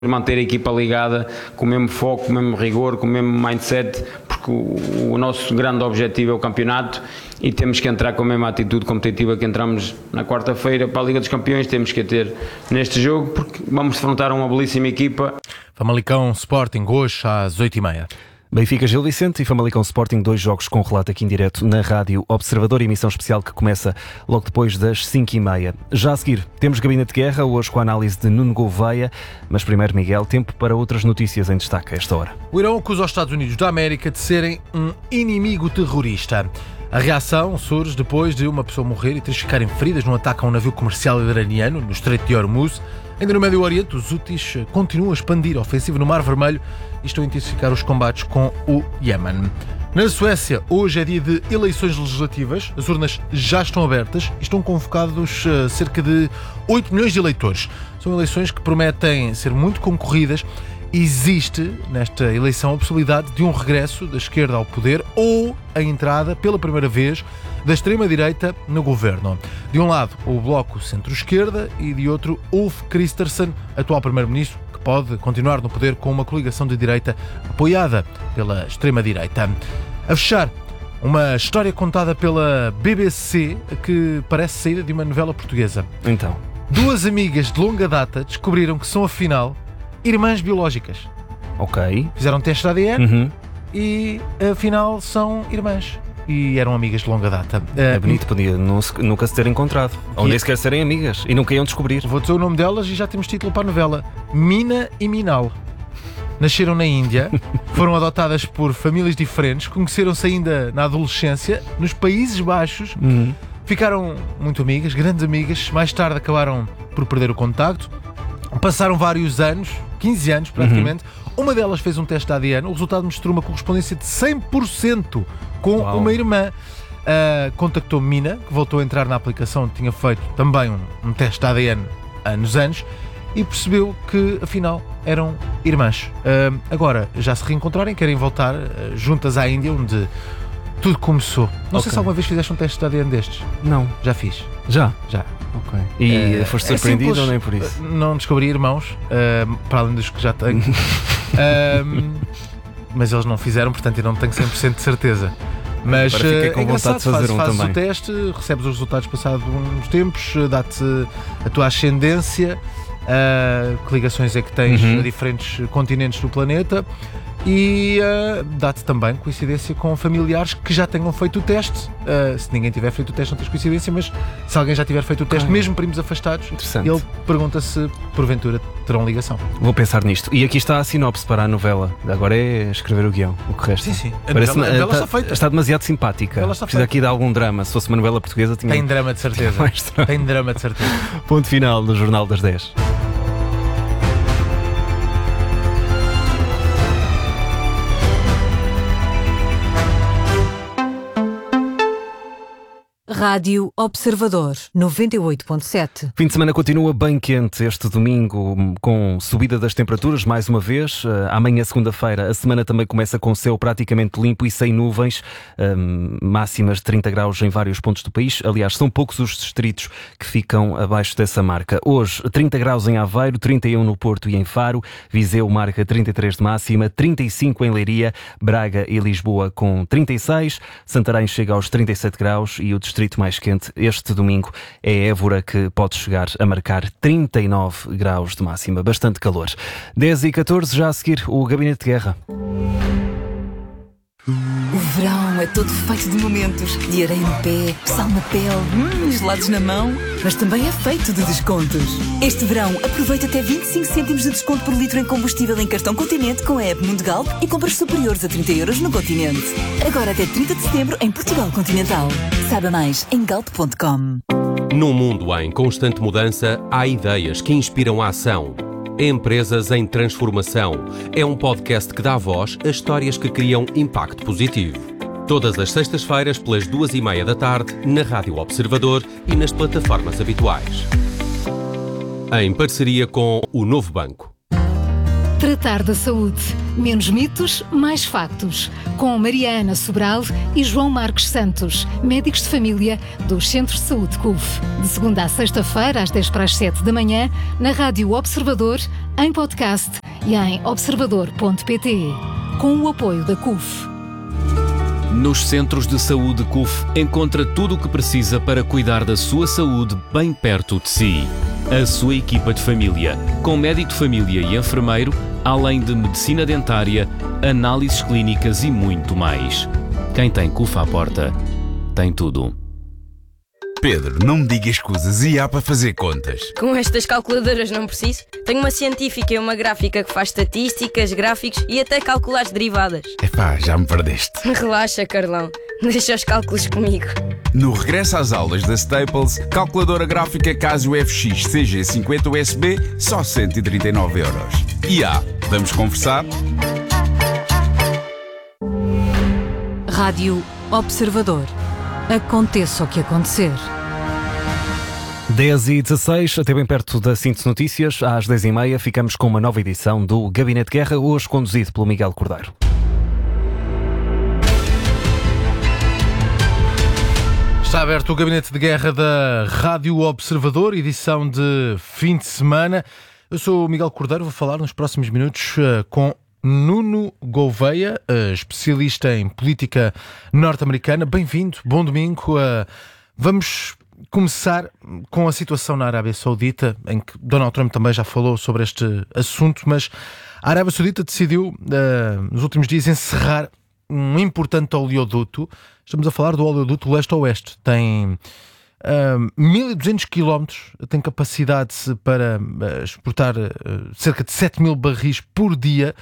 manter a equipa ligada, com o mesmo foco, com o mesmo rigor, com o mesmo mindset, porque o nosso grande objetivo é o campeonato e temos que entrar com a mesma atitude competitiva que entramos na quarta-feira para a Liga dos Campeões, temos que a ter neste jogo, porque vamos defrontar uma belíssima equipa. Famalicão Sporting, hoje às 8h30. Benfica Gil Vicente e Famalicão Sporting, 2 jogos com relato aqui em direto na Rádio Observador, emissão especial que começa logo depois das 5h30. Já a seguir, temos Gabinete de Guerra, hoje com a análise de Nuno Gouveia, mas primeiro, Miguel, tempo para outras notícias em destaque a esta hora. O Irão acusa os Estados Unidos da América de serem um inimigo terrorista. A reação surge depois de uma pessoa morrer e 3 ficarem feridas num ataque a um navio comercial iraniano no Estreito de Hormuz. Ainda no Médio Oriente, os Houthis continuam a expandir a ofensiva no Mar Vermelho e estão a intensificar os combates com o Iémen. Na Suécia, hoje é dia de eleições legislativas. As urnas já estão abertas e estão convocados cerca de 8 milhões de eleitores. São eleições que prometem ser muito concorridas. Existe, nesta eleição, a possibilidade de um regresso da esquerda ao poder ou a entrada, pela primeira vez, da extrema-direita no governo. De um lado, o Bloco Centro-Esquerda e de outro, Ulf Kristersson, atual primeiro-ministro, que pode continuar no poder com uma coligação de direita apoiada pela extrema-direita. A fechar, uma história contada pela BBC que parece saída de uma novela portuguesa. Então, 2 amigas de longa data descobriram que são, afinal, irmãs biológicas. ok. Fizeram um teste de ADN e, afinal, são irmãs. E eram amigas de longa data. É bonito, podia nunca se ter encontrado. Ou nem sequer serem amigas e nunca iam descobrir. Vou dizer o nome delas e já temos título para a novela. Mina e Minal. Nasceram na Índia, foram adotadas por famílias diferentes, conheceram-se ainda na adolescência, nos Países Baixos, ficaram muito amigas, grandes amigas, mais tarde acabaram por perder o contacto. Passaram vários anos, 15 anos praticamente. Uma delas fez um teste de ADN, o resultado mostrou uma correspondência de 100% com uma irmã. Contactou Mina, que voltou a entrar na aplicação, tinha feito também um teste de ADN anos antes, e percebeu que afinal eram irmãs. Agora já se reencontrarem, querem voltar juntas à Índia, onde tudo começou. Não sei se alguma vez fizeste um teste de ADN destes. Não. Já fiz. Já? Já. Ok. E foste surpreendido ou nem por isso? Não descobri irmãos, para além dos que já tenho. Mas eles não fizeram, portanto eu não tenho 100% de certeza. Mas fiquei com vontade de fazer fazes também. o teste, recebes os resultados passados uns tempos, dá-te a tua ascendência, que ligações é que tens a diferentes continentes do planeta, e dá-te também coincidência com familiares que já tenham feito o teste. Se ninguém tiver feito o teste não tens coincidência, mas se alguém já tiver feito o teste, mesmo primos afastados, ele pergunta se porventura terão ligação. Vou pensar nisto. E aqui está a sinopse para a novela. Agora é escrever o guião, o que resta. Sim. A novela está feita. Está demasiado simpática. Precisa aqui de algum drama. Se fosse uma novela portuguesa tinha... Tem drama de certeza. Tem drama de certeza. Ponto final no Jornal das 10. Rádio Observador 98.7. Fim de semana continua bem quente este domingo, com subida das temperaturas mais uma vez. Amanhã, segunda-feira, a semana também começa com céu praticamente limpo e sem nuvens, máximas de 30 graus em vários pontos do país. Aliás, são poucos os distritos que ficam abaixo dessa marca. Hoje, 30 graus em Aveiro, 31 no Porto e em Faro, Viseu marca 33 de máxima, 35 em Leiria, Braga e Lisboa com 36, Santarém chega aos 37 graus e o distrito mais quente este domingo é Évora, que pode chegar a marcar 39 graus de máxima. Bastante calor. 10h14, já a seguir o Gabinete de Guerra. O verão é todo feito de momentos, de areia no pé, sal na pele, gelados na mão, mas também é feito de descontos. Este verão aproveita até 25 cêntimos de desconto por litro em combustível em cartão Continente com a app Mundo Galp e compras superiores a 30 euros no Continente. Agora até 30 de setembro em Portugal Continental. Saiba mais em galp.com. Num mundo em constante mudança, há ideias que inspiram a ação. Empresas em Transformação é um podcast que dá voz a histórias que criam impacto positivo. Todas as sextas-feiras, pelas 2h30 da tarde, na Rádio Observador e nas plataformas habituais. Em parceria com o Novo Banco. Tratar da saúde. Menos mitos, mais factos. Com Mariana Sobral e João Marcos Santos, médicos de família dos Centros de Saúde CUF. De segunda a sexta-feira, às 10 para as 7 da manhã, na Rádio Observador, em podcast e em observador.pt. Com o apoio da CUF. Nos Centros de Saúde CUF encontra tudo o que precisa para cuidar da sua saúde bem perto de si. A sua equipa de família, com médico de família e enfermeiro, além de medicina dentária, análises clínicas e muito mais. Quem tem CUF à porta, tem tudo. Pedro, não me digas escusas e há para fazer contas. Com estas calculadoras não preciso. Tenho uma científica e uma gráfica que faz estatísticas, gráficos e até calcular as derivadas. Epá, já me perdeste. Relaxa, Carlão. Deixa os cálculos comigo. No regresso às aulas da Staples, calculadora gráfica Casio FX CG50 USB, só 139€. E vamos conversar? Rádio Observador. Aconteça o que acontecer. 10h16, até bem perto da Síntese Notícias, às 10h30, ficamos com uma nova edição do Gabinete de Guerra, hoje conduzido pelo Miguel Cordeiro. Está aberto o Gabinete de Guerra da Rádio Observador, edição de fim de semana. Eu sou o Miguel Cordeiro, vou falar nos próximos minutos com Nuno Gouveia, especialista em política norte-americana. Bem-vindo, bom domingo. Vamos começar com a situação na Arábia Saudita, em que Donald Trump também já falou sobre este assunto, mas a Arábia Saudita decidiu, nos últimos dias, encerrar um importante oleoduto. Estamos a falar do oleoduto leste-oeste. Tem 1.200 km, tem capacidade para exportar cerca de 7.000 barris por dia.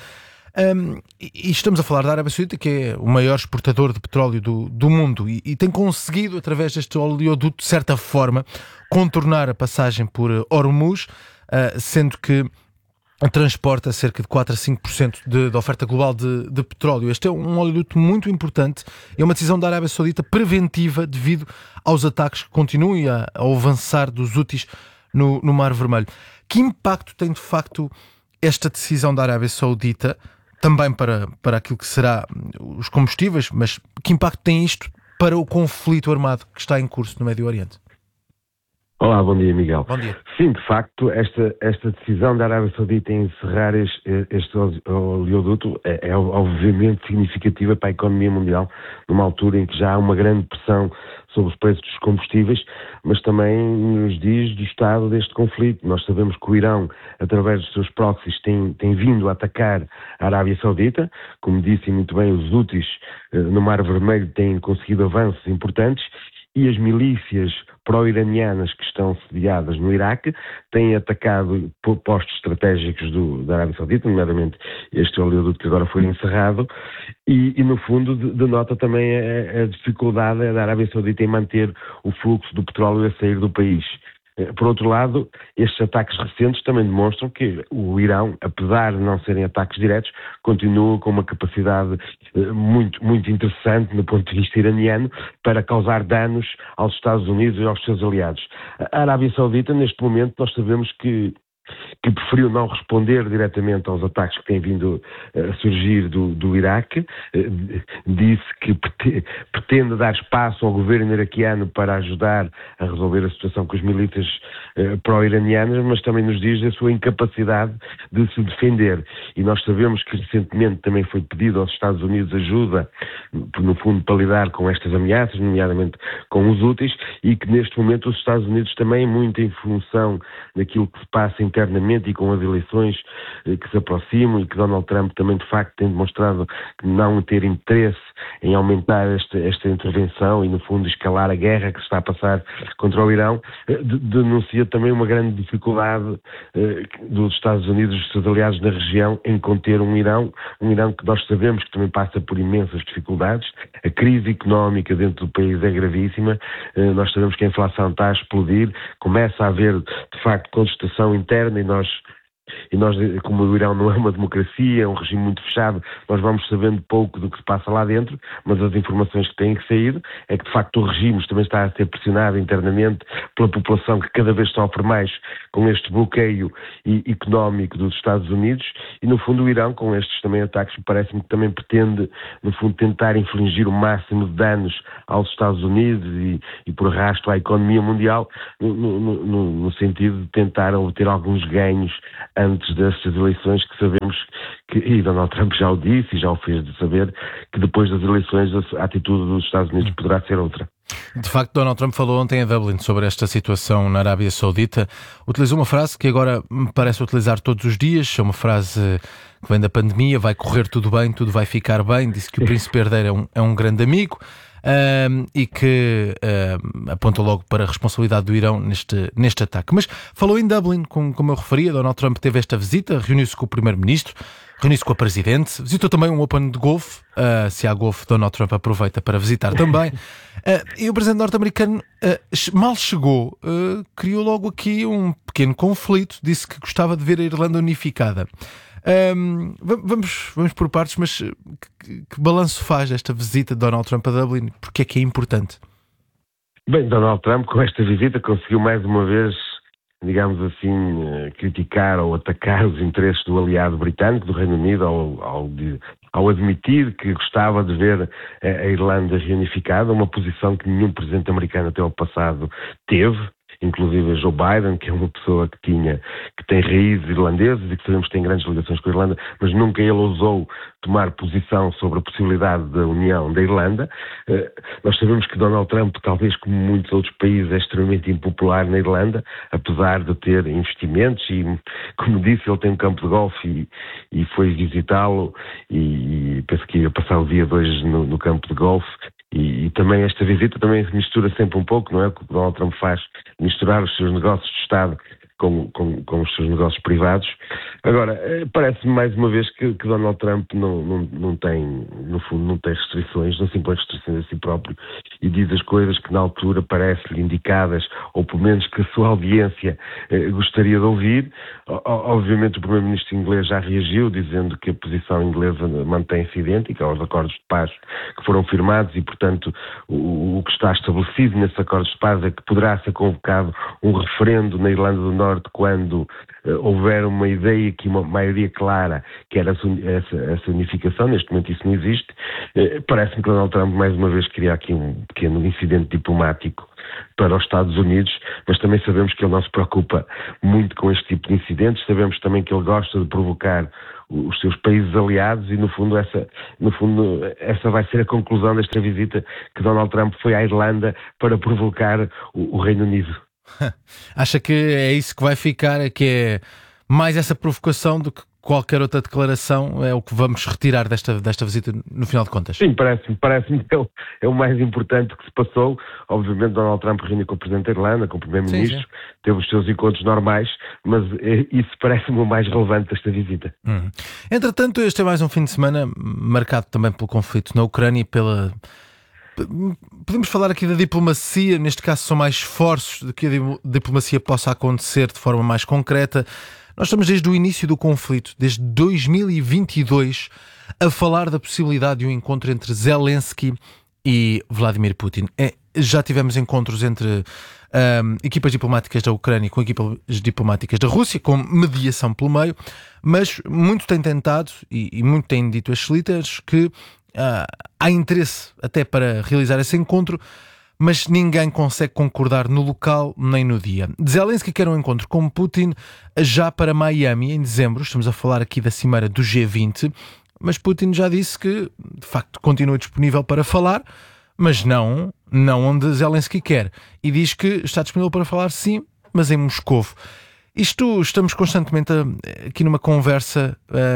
E estamos a falar da Arábia Saudita, que é o maior exportador de petróleo do mundo e tem conseguido, através deste oleoduto, de certa forma, contornar a passagem por Hormuz, sendo que transporta cerca de 4 a 5% da oferta global de petróleo. Este é um oleoduto muito importante, é uma decisão da Arábia Saudita preventiva devido aos ataques que continuam ao avançar dos Houthis no Mar Vermelho. Que impacto tem, de facto, esta decisão da Arábia Saudita, também para aquilo que será os combustíveis, mas que impacto tem isto para o conflito armado que está em curso no Médio Oriente? Olá, bom dia, Miguel. Bom dia. Sim, de facto, esta decisão da Arábia Saudita em encerrar este oleoduto é obviamente significativa para a economia mundial, numa altura em que já há uma grande pressão sobre os preços dos combustíveis, mas também nos diz do estado deste conflito. Nós sabemos que o Irão, através dos seus proxies, tem vindo a atacar a Arábia Saudita. Como disse muito bem, os Houthis no Mar Vermelho têm conseguido avanços importantes, e as milícias pró-iranianas que estão sediadas no Iraque têm atacado postos estratégicos da Arábia Saudita, nomeadamente este oleoduto que agora foi encerrado, e no fundo denota também a dificuldade da Arábia Saudita em manter o fluxo do petróleo a sair do país. Por outro lado, estes ataques recentes também demonstram que o Irão, apesar de não serem ataques diretos, continua com uma capacidade muito, muito interessante no ponto de vista iraniano para causar danos aos Estados Unidos e aos seus aliados. A Arábia Saudita, neste momento, nós sabemos que preferiu não responder diretamente aos ataques que têm vindo a surgir do Iraque, disse que pretende dar espaço ao governo iraquiano para ajudar a resolver a situação com as milícias pró-iranianas, mas também nos diz da sua incapacidade de se defender. E nós sabemos que recentemente também foi pedido aos Estados Unidos ajuda, no fundo, para lidar com estas ameaças, nomeadamente com os Houthis, e que neste momento os Estados Unidos também, muito em função daquilo que se passa internamente e com as eleições que se aproximam, e que Donald Trump também de facto tem demonstrado não ter interesse em aumentar esta intervenção e no fundo escalar a guerra que se está a passar contra o Irão, denuncia também uma grande dificuldade dos Estados Unidos e dos seus aliados na região em conter um Irão que nós sabemos que também passa por imensas dificuldades. A crise económica dentro do país é gravíssima, nós sabemos que a inflação está a explodir, começa a haver de facto contestação interna, e nós e nós, como o Irão não é uma democracia, é um regime muito fechado, nós vamos sabendo pouco do que se passa lá dentro, mas as informações que têm que sair é que de facto o regime também está a ser pressionado internamente pela população que cada vez sofre mais com este bloqueio económico dos Estados Unidos, e no fundo o Irão, com estes também ataques, parece-me que também pretende, no fundo, tentar infligir o máximo de danos aos Estados Unidos e por arrasto à economia mundial, no sentido de tentar obter alguns ganhos antes destas eleições, que sabemos que, e Donald Trump já o disse e já o fez de saber, que depois das eleições a atitude dos Estados Unidos poderá ser outra. De facto, Donald Trump falou ontem em Dublin sobre esta situação na Arábia Saudita. Utilizou uma frase que agora me parece utilizar todos os dias, é uma frase que vem da pandemia: vai correr tudo bem, tudo vai ficar bem. Disse que o príncipe herdeiro é um grande amigo, e que aponta logo para a responsabilidade do Irão neste ataque. Mas falou em Dublin, como eu referia. Donald Trump teve esta visita, reuniu-se com o primeiro-ministro, reuniu-se com a Presidente, visitou também um Open de golfe. Se há golfe, Donald Trump aproveita para visitar também. E o Presidente norte-americano mal chegou, criou logo aqui um pequeno conflito, disse que gostava de ver a Irlanda unificada. Vamos por partes, mas que balanço faz esta visita de Donald Trump a Dublin? Porque é que é importante? Bem, Donald Trump com esta visita conseguiu mais uma vez, digamos assim, criticar ou atacar os interesses do aliado britânico, do Reino Unido, ao admitir que gostava de ver a Irlanda reunificada, uma posição que nenhum presidente americano até ao passado teve. Inclusive Joe Biden, que é uma pessoa que tem raízes irlandesas e que sabemos que tem grandes ligações com a Irlanda, mas nunca ele ousou tomar posição sobre a possibilidade da união da Irlanda. Nós sabemos que Donald Trump, talvez como muitos outros países, é extremamente impopular na Irlanda, apesar de ter investimentos e, como disse, ele tem um campo de golfe e foi visitá-lo e penso que ia passar o dia 2 no campo de golfe. E também esta visita também se mistura sempre um pouco, não é? O que o Donald Trump faz, misturar os seus negócios de Estado com os seus negócios privados. Agora, parece-me mais uma vez que Donald Trump não tem, no fundo, não tem restrições, não se impõe restrições a si próprio e diz as coisas que na altura parecem-lhe indicadas, ou pelo menos que a sua audiência gostaria de ouvir. Obviamente o primeiro-ministro inglês já reagiu, dizendo que a posição inglesa mantém-se idêntica aos acordos de paz que foram firmados e, portanto, o que está estabelecido nesses acordos de paz é que poderá ser convocado um referendo na Irlanda do Norte quando houver uma ideia, que uma maioria clara, que era essa unificação. Neste momento isso não existe. Parece-me que Donald Trump mais uma vez queria aqui um pequeno incidente diplomático para os Estados Unidos, mas também sabemos que ele não se preocupa muito com este tipo de incidentes. Sabemos também que ele gosta de provocar os seus países aliados e, no fundo, essa vai ser a conclusão desta visita, que Donald Trump foi à Irlanda para provocar o Reino Unido. Acha que é isso que vai ficar, que é mais essa provocação do que qualquer outra declaração? É o que vamos retirar desta visita no final de contas? Sim, parece-me que é o mais importante que se passou. Obviamente Donald Trump reuniu com o Presidente da Irlanda, com o Primeiro-Ministro, teve os seus encontros normais, mas isso parece-me o mais relevante desta visita. Entretanto, este é mais um fim de semana marcado também pelo conflito na Ucrânia e podemos falar aqui da diplomacia. Neste caso são mais esforços de que a diplomacia possa acontecer de forma mais concreta. Nós estamos desde o início do conflito, desde 2022, a falar da possibilidade de um encontro entre Zelensky e Vladimir Putin. Já tivemos encontros entre equipas diplomáticas da Ucrânia com equipas diplomáticas da Rússia, com mediação pelo meio, mas muito tem tentado e muito tem dito as líderes que há interesse até para realizar esse encontro, mas ninguém consegue concordar no local nem no dia. Zelensky quer um encontro com Putin já para Miami, em dezembro. Estamos a falar aqui da cimeira do G20, mas Putin já disse que, de facto, continua disponível para falar, mas não onde Zelensky quer. E diz que está disponível para falar, sim, mas em Moscovo. Estamos constantemente aqui numa conversa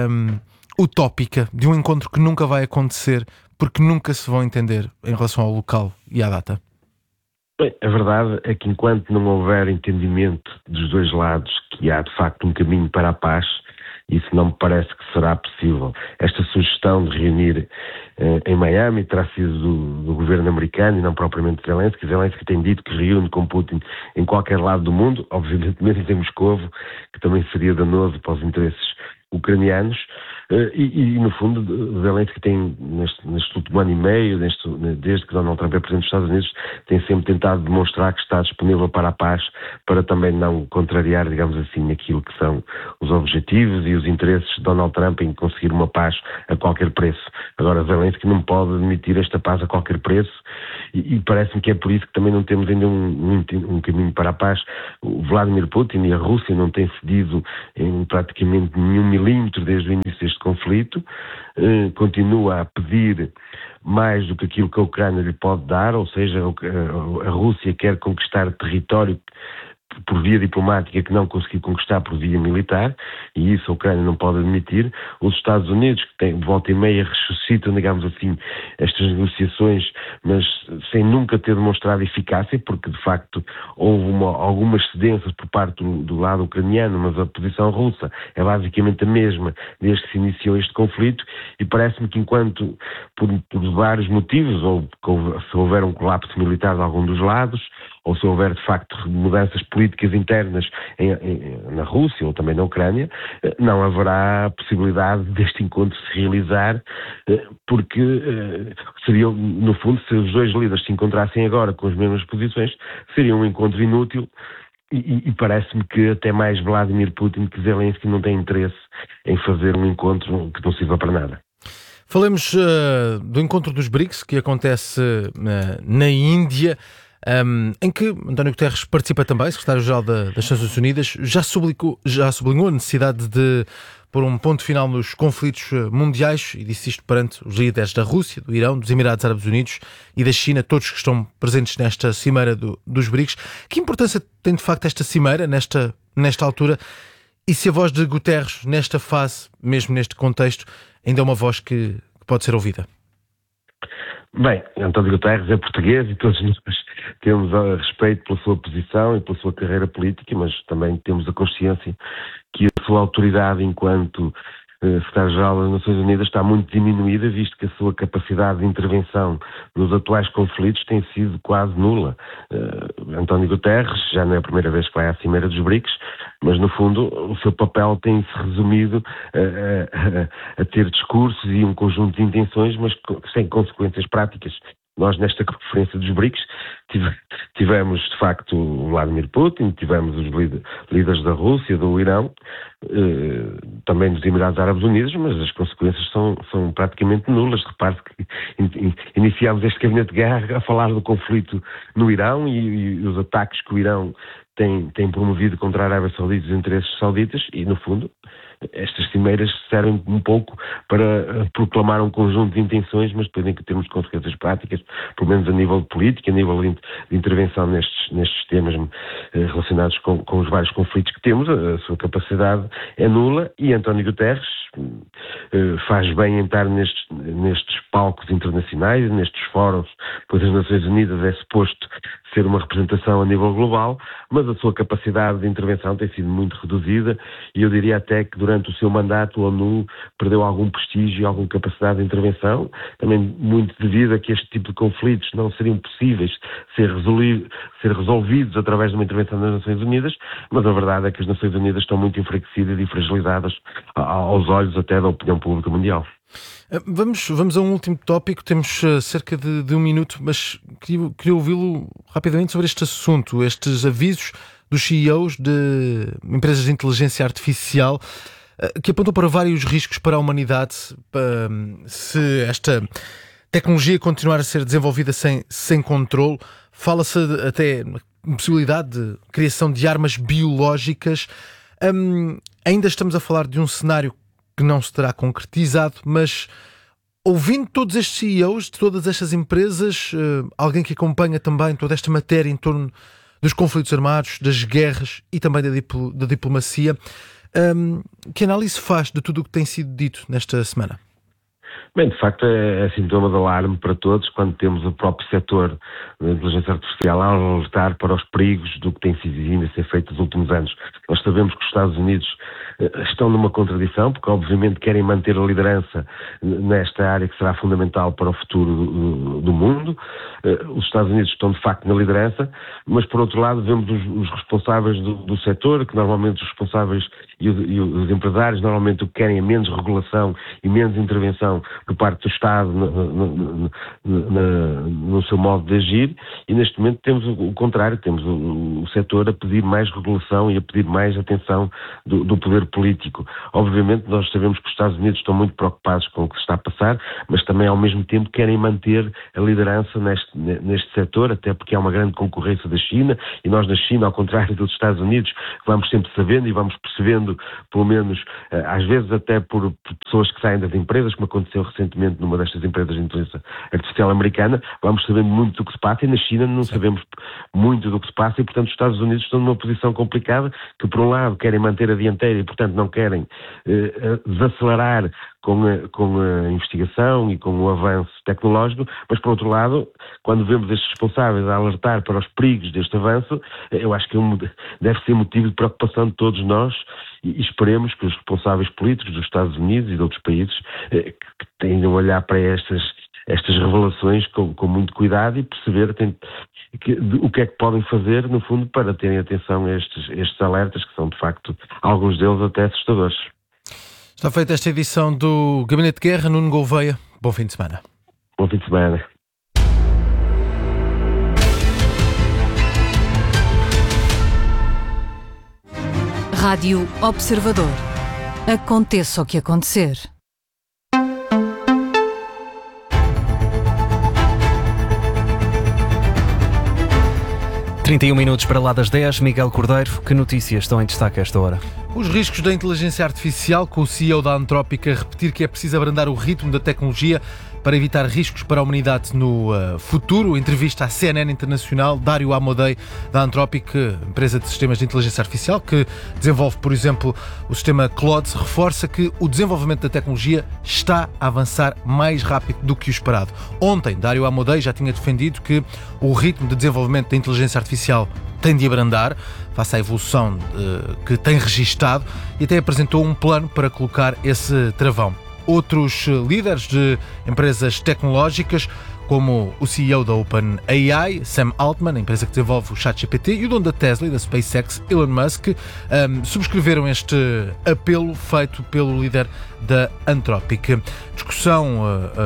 utópica de um encontro que nunca vai acontecer, porque nunca se vão entender em relação ao local e à data. Bem, a verdade é que enquanto não houver entendimento dos dois lados que há de facto um caminho para a paz, Isso não me parece que será possível. Esta sugestão de reunir em Miami terá sido do governo americano e não propriamente de Zelensky. Zelensky tem dito que reúne com Putin em qualquer lado do mundo, obviamente mesmo em Moscovo, que também seria danoso para os interesses ucranianos, e no fundo Zelensky tem neste último ano e meio, desde que Donald Trump é presidente dos Estados Unidos, tem sempre tentado demonstrar que está disponível para a paz, para também não contrariar, digamos assim, aquilo que são os objetivos e os interesses de Donald Trump em conseguir uma paz a qualquer preço. Agora Zelensky não pode admitir esta paz a qualquer preço, e parece-me que é por isso que também não temos ainda um caminho para a paz. O Vladimir Putin e a Rússia não têm cedido em praticamente nenhum milímetro desde o início deste conflito, continua a pedir mais do que aquilo que a Ucrânia lhe pode dar, ou seja, a Rússia quer conquistar território por via diplomática que não conseguiu conquistar por via militar, e isso a Ucrânia não pode admitir. Os Estados Unidos, que têm volta e meia ressuscitam, digamos assim, estas negociações, mas sem nunca ter demonstrado eficácia, porque de facto houve algumas cedências por parte do lado ucraniano, mas a posição russa é basicamente a mesma desde que se iniciou este conflito, e parece-me que enquanto, por vários motivos, ou se houver um colapso militar de algum dos lados, ou se houver de facto mudanças políticas internas na Rússia ou também na Ucrânia, não haverá possibilidade deste encontro se realizar, porque seria, no fundo, se os dois líderes se encontrassem agora com as mesmas posições, seria um encontro inútil, e parece-me que até mais Vladimir Putin que Zelensky não tem interesse em fazer um encontro que não sirva para nada. Falemos do encontro dos BRICS, que acontece na Índia, em que António Guterres participa também, secretário-geral das Nações Unidas, já sublinhou a necessidade de pôr um ponto final nos conflitos mundiais, e disse isto perante os líderes da Rússia, do Irão, dos Emirados Árabes Unidos e da China, todos que estão presentes nesta cimeira dos BRICS. Que importância tem de facto esta cimeira nesta altura, e se a voz de Guterres nesta fase, mesmo neste contexto, ainda é uma voz que pode ser ouvida? Bem, António Guterres é português e todos nós temos respeito pela sua posição e pela sua carreira política, mas também temos a consciência que a sua autoridade enquanto secretário-geral das Nações Unidas está muito diminuída, visto que a sua capacidade de intervenção nos atuais conflitos tem sido quase nula. António Guterres já não é a primeira vez que vai à Cimeira dos BRICS, mas no fundo o seu papel tem-se resumido a ter discursos e um conjunto de intenções, mas sem consequências práticas. Nós, nesta conferência dos BRICS, tivemos, de facto, o Vladimir Putin, tivemos os líderes da Rússia, do Irão, também dos Emirados Árabes Unidos, mas as consequências são praticamente nulas. Repare que iniciámos este gabinete de guerra a falar do conflito no Irão e os ataques que o Irão tem promovido contra a Arábia Saudita e os interesses sauditas, e, no fundo, estas cimeiras servem um pouco para proclamar um conjunto de intenções, mas depois tem que termos consequências práticas, pelo menos a nível de política, a nível de intervenção nestes temas relacionados com os vários conflitos que temos. A sua capacidade é nula, e António Guterres faz bem em estar nestes palcos internacionais, nestes fóruns, pois as Nações Unidas é suposto ser uma representação a nível global, mas a sua capacidade de intervenção tem sido muito reduzida, e eu diria até que durante o seu mandato a ONU perdeu algum prestígio e alguma capacidade de intervenção, também muito devido a que este tipo de conflitos não seriam possíveis ser resolvidos através de uma intervenção das Nações Unidas, mas a verdade é que as Nações Unidas estão muito enfraquecidas e fragilizadas aos olhos até da opinião pública mundial. Vamos a um último tópico, temos cerca de um minuto, mas queria ouvi-lo rapidamente sobre este assunto, estes avisos dos CEOs de empresas de inteligência artificial que apontam para vários riscos para a humanidade se esta tecnologia continuar a ser desenvolvida sem controle. Fala-se até na possibilidade de criação de armas biológicas. Ainda estamos a falar de um cenário que não se terá concretizado, mas ouvindo todos estes CEOs de todas estas empresas, alguém que acompanha também toda esta matéria em torno dos conflitos armados, das guerras e também da diplomacia, que análise faz de tudo o que tem sido dito nesta semana? Bem, de facto é sintoma de alarme para todos quando temos o próprio setor da inteligência artificial a alertar para os perigos do que tem vindo a ser feito nos últimos anos. Nós sabemos que os Estados Unidos estão numa contradição, porque obviamente querem manter a liderança nesta área que será fundamental para o futuro do mundo. Os Estados Unidos estão de facto na liderança, mas por outro lado vemos os responsáveis do setor, que normalmente os responsáveis e os empresários normalmente o que querem é menos regulação e menos intervenção por parte do Estado no seu modo de agir, e neste momento temos o contrário, temos o setor a pedir mais regulação e a pedir mais atenção do poder político. Obviamente nós sabemos que os Estados Unidos estão muito preocupados com o que se está a passar, mas também ao mesmo tempo querem manter a liderança neste setor, até porque há uma grande concorrência da China, e nós na China, ao contrário dos Estados Unidos, vamos sempre sabendo e vamos percebendo, pelo menos às vezes até por pessoas que saem das empresas, como aconteceu recentemente numa destas empresas de inteligência artificial americana, vamos sabendo muito do que se passa, e na China não sabemos muito do que se passa, e portanto os Estados Unidos estão numa posição complicada, que por um lado querem manter a dianteira e portanto não querem desacelerar com a investigação e com o avanço tecnológico, mas por outro lado, quando vemos estes responsáveis a alertar para os perigos deste avanço, eu acho que deve ser motivo de preocupação de todos nós, e esperemos que os responsáveis políticos dos Estados Unidos e de outros países que tenham a olhar para estas revelações com muito cuidado e perceber o que é que podem fazer, no fundo, para terem atenção a estes alertas, que são de facto, alguns deles até assustadores. Está feita esta edição do Gabinete de Guerra. Nuno Gouveia, bom fim de semana. Bom fim de semana. Rádio Observador. Aconteça o que acontecer. minutos para lá das 10. Miguel Cordeiro, que notícias estão em destaque a esta hora? Os riscos da inteligência artificial, com o CEO da Anthropic a repetir que é preciso abrandar o ritmo da tecnologia para evitar riscos para a humanidade no futuro. Entrevista à CNN Internacional. Dário Amodei, da Anthropic, empresa de sistemas de inteligência artificial, que desenvolve, por exemplo, o sistema Claude, reforça que o desenvolvimento da tecnologia está a avançar mais rápido do que o esperado. Ontem, Dário Amodei já tinha defendido que o ritmo de desenvolvimento da inteligência artificial tem de abrandar, face à evolução que tem registado, e até apresentou um plano para colocar esse travão. Outros líderes de empresas tecnológicas, como o CEO da OpenAI, Sam Altman, a empresa que desenvolve o ChatGPT, e o dono da Tesla e da SpaceX, Elon Musk, subscreveram este apelo feito pelo líder da Anthropic. A discussão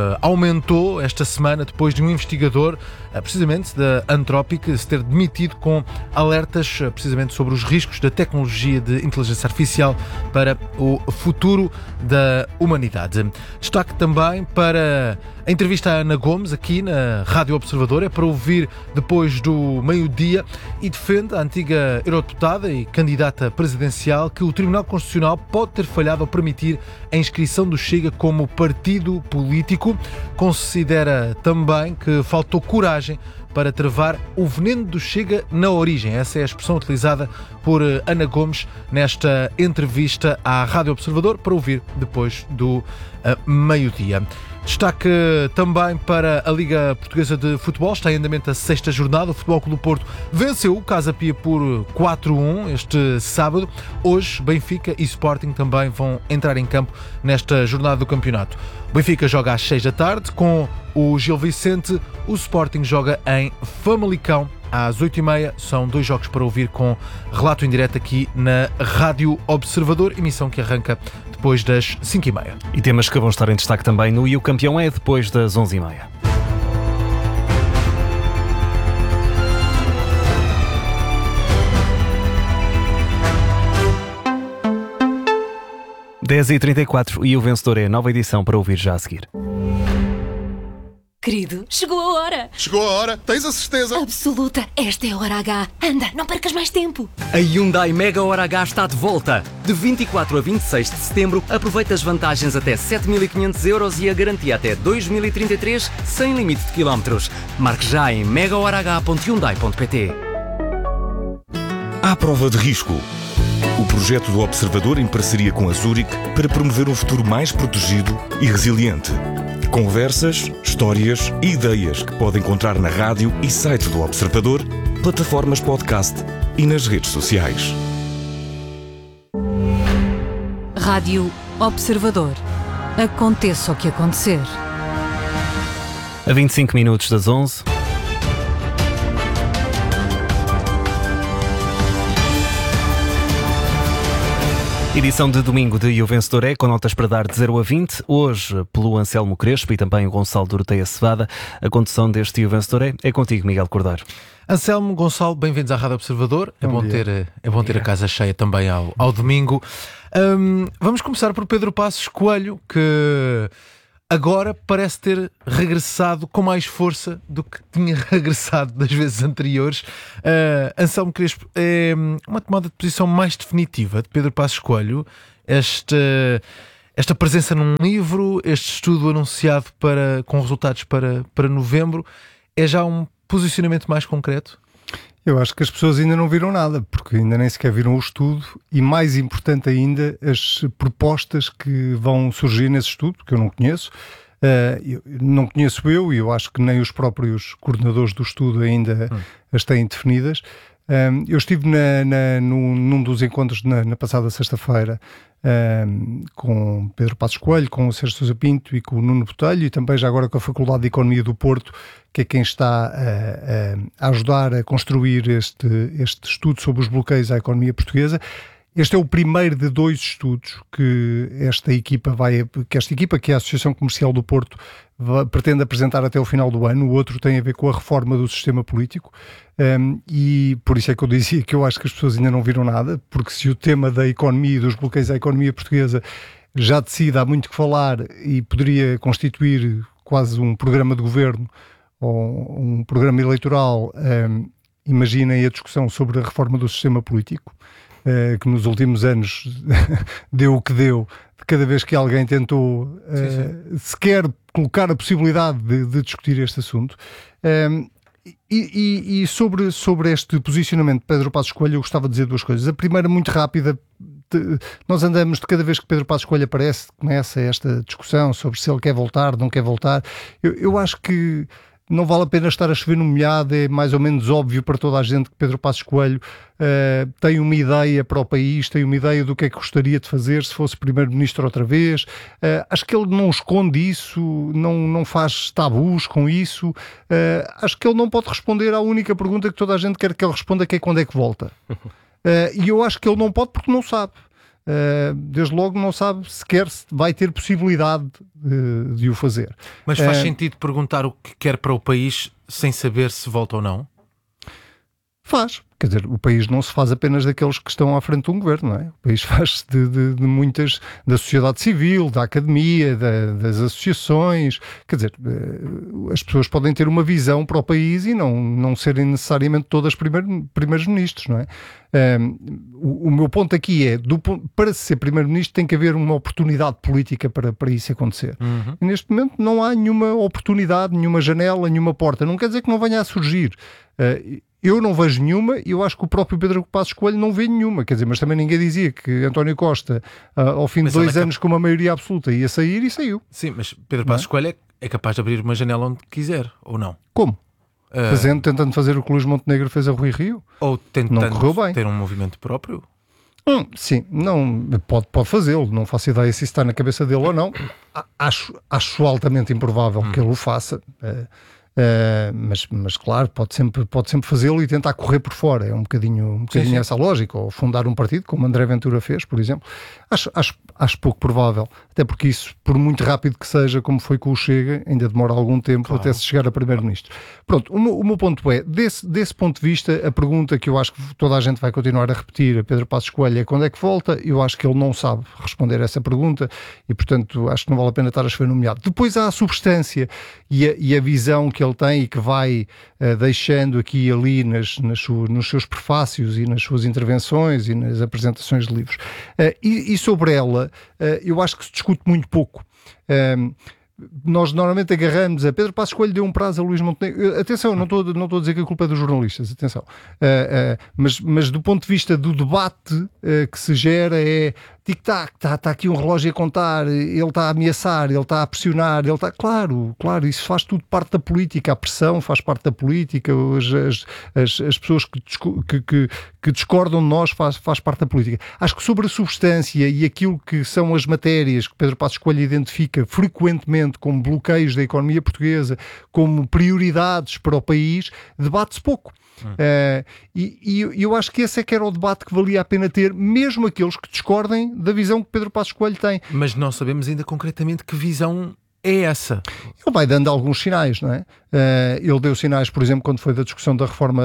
aumentou esta semana depois de um investigador, precisamente da Anthropic, se ter demitido com alertas precisamente sobre os riscos da tecnologia de inteligência artificial para o futuro da humanidade. Destaque também para a entrevista à Ana Gomes, aqui na Rádio Observador, é para ouvir depois do meio-dia, e defende a antiga eurodeputada e candidata presidencial que o Tribunal Constitucional pode ter falhado ao permitir a inscrição do Chega como partido político. Considera também que faltou coragem para travar o veneno do Chega na origem. Essa é a expressão utilizada por Ana Gomes nesta entrevista à Rádio Observador, para ouvir depois do meio-dia. Destaque também para a Liga Portuguesa de Futebol. Está em andamento a 6ª jornada. O Futebol Clube do Porto venceu o Casa Pia por 4-1 este sábado. Hoje, Benfica e Sporting também vão entrar em campo nesta jornada do campeonato. O Benfica joga às 6 da tarde com o Gil Vicente. O Sporting joga em Famalicão às 8h30. São 2 jogos para ouvir com relato em direto aqui na Rádio Observador, emissão que arranca depois das 5h30. E temas que vão estar em destaque também no E o Campeão é depois das 11h30. (10h34) e o vencedor é a nova edição para ouvir já a seguir. Querido, chegou a hora. Chegou a hora? Tens a certeza? Absoluta. Esta é a hora H. Anda, não percas mais tempo. A Hyundai Mega Hora H está de volta. De 24 a 26 de setembro, aproveita as vantagens até 7.500€ e a garantia até 2033, sem limite de quilómetros. Marque já em megahorah.hyundai.pt. À prova de risco. O projeto do Observador em parceria com a Zurich para promover um futuro mais protegido e resiliente. Conversas, histórias e ideias que pode encontrar na rádio e site do Observador, plataformas podcast e nas redes sociais. Rádio Observador. Aconteça o que acontecer. A 25 minutos das 11. Edição de domingo de E o Vencedor é, com notas para dar de 0 a 20. Hoje, pelo Anselmo Crespo e também o Gonçalo Doroteia Cevada, a condução deste E o Vencedor é contigo, Miguel Cordeiro. Anselmo, Gonçalo, bem-vindos à Rádio Observador. É bom ter a casa cheia também ao domingo. Vamos começar por Pedro Passos Coelho, que agora parece ter regressado com mais força do que tinha regressado das vezes anteriores. Anselmo Crespo, é uma tomada de posição mais definitiva de Pedro Passos Coelho, esta presença num livro, este estudo anunciado com resultados para novembro, é já um posicionamento mais concreto? Eu acho que as pessoas ainda não viram nada, porque ainda nem sequer viram o estudo e, mais importante ainda, as propostas que vão surgir nesse estudo, que eu não conheço. Não conheço e eu acho que nem os próprios coordenadores do estudo ainda as têm definidas. Eu estive num dos encontros na passada sexta-feira com Pedro Passos Coelho, com o Sérgio Sousa Pinto e com o Nuno Botelho, e também já agora com a Faculdade de Economia do Porto, que é quem está a ajudar a construir este estudo sobre os bloqueios à economia portuguesa. Este é o primeiro de 2 estudos que esta equipa, que é a Associação Comercial do Porto, pretende apresentar até o final do ano. O outro tem a ver com a reforma do sistema político, e por isso é que eu dizia que eu acho que as pessoas ainda não viram nada, porque se o tema da economia e dos bloqueios à economia portuguesa já decide há muito que falar e poderia constituir quase um programa de governo ou um programa eleitoral, imaginem a discussão sobre a reforma do sistema político, que nos últimos anos deu o que deu, cada vez que alguém tentou sequer colocar a possibilidade de discutir este assunto. E sobre este posicionamento de Pedro Passos Coelho, eu gostava de dizer 2 coisas. A primeira, muito rápida, nós andamos, de cada vez que Pedro Passos Coelho aparece, começa esta discussão sobre se ele quer voltar, não quer voltar. Eu acho que não vale a pena estar a chover no molhado. É mais ou menos óbvio para toda a gente que Pedro Passos Coelho tem uma ideia para o país, tem uma ideia do que é que gostaria de fazer se fosse Primeiro-Ministro outra vez. Acho que ele não esconde isso, não faz tabus com isso. Acho que ele não pode responder à única pergunta que toda a gente quer que ele responda, que é quando é que volta. E eu acho que ele não pode porque não sabe. Desde logo não sabe sequer se vai ter possibilidade de o fazer. Mas faz sentido perguntar o que quer para o país sem saber se volta ou não? Faz. Quer dizer, o país não se faz apenas daqueles que estão à frente de um governo, não é? O país faz-se de muitas, da sociedade civil, da academia, das associações. Quer dizer, as pessoas podem ter uma visão para o país e não serem necessariamente todas primeiros-ministros, não é? O meu ponto aqui é, para ser primeiro-ministro tem que haver uma oportunidade política para isso acontecer. E neste momento não há nenhuma oportunidade, nenhuma janela, nenhuma porta. Não quer dizer que não venha a surgir. Eu não vejo nenhuma e eu acho que o próprio Pedro Passos Coelho não vê nenhuma. Quer dizer, mas também ninguém dizia que António Costa, ao fim de 2 anos com uma maioria absoluta, ia sair e saiu. Sim, mas Pedro Passos Coelho é capaz de abrir uma janela onde quiser, ou não? Como? Tentando fazer o que o Luís Montenegro fez a Rui Rio? Ou tentando ter um movimento próprio? Sim, não, pode fazê-lo. Não faço ideia se isso está na cabeça dele ou não. Acho altamente improvável que ele o faça. Mas claro, pode sempre fazê-lo e tentar correr por fora. É um bocadinho essa a lógica. Ou fundar um partido, como André Ventura fez, por exemplo. Acho pouco provável. Até porque isso, por muito rápido que seja, como foi com o Chega, ainda demora algum tempo até se chegar a primeiro-ministro. Pronto, o meu ponto é, desse ponto de vista, a pergunta que eu acho que toda a gente vai continuar a repetir a Pedro Passos Coelho é quando é que volta. Eu acho que ele não sabe responder a essa pergunta e, portanto, acho que não vale a pena estar a chover no molhado. Depois há a substância e a visão que ele tem e que vai deixando aqui e ali nos seus prefácios e nas suas intervenções e nas apresentações de livros. E sobre ela, eu acho que se discute muito pouco. nós normalmente agarramos a Pedro Passos Coelho deu um prazo a Luís Montenegro. Atenção, não estou a dizer que a culpa é dos jornalistas, atenção. Mas do ponto de vista do debate que se gera é tic-tac, está aqui um relógio a contar, ele está a ameaçar, ele está a pressionar, ele está... Claro, isso faz tudo parte da política, a pressão faz parte da política, as pessoas que discordam de nós faz parte da política. Acho que sobre a substância e aquilo que são as matérias que Pedro Passos Coelho identifica frequentemente como bloqueios da economia portuguesa, como prioridades para o país, debate-se pouco. E eu acho que esse é que era o debate que valia a pena ter, mesmo aqueles que discordem da visão que Pedro Passos Coelho tem. Mas não sabemos ainda concretamente que visão é essa. Ele vai dando alguns sinais, não é? Ele deu sinais, por exemplo, quando foi da discussão da reforma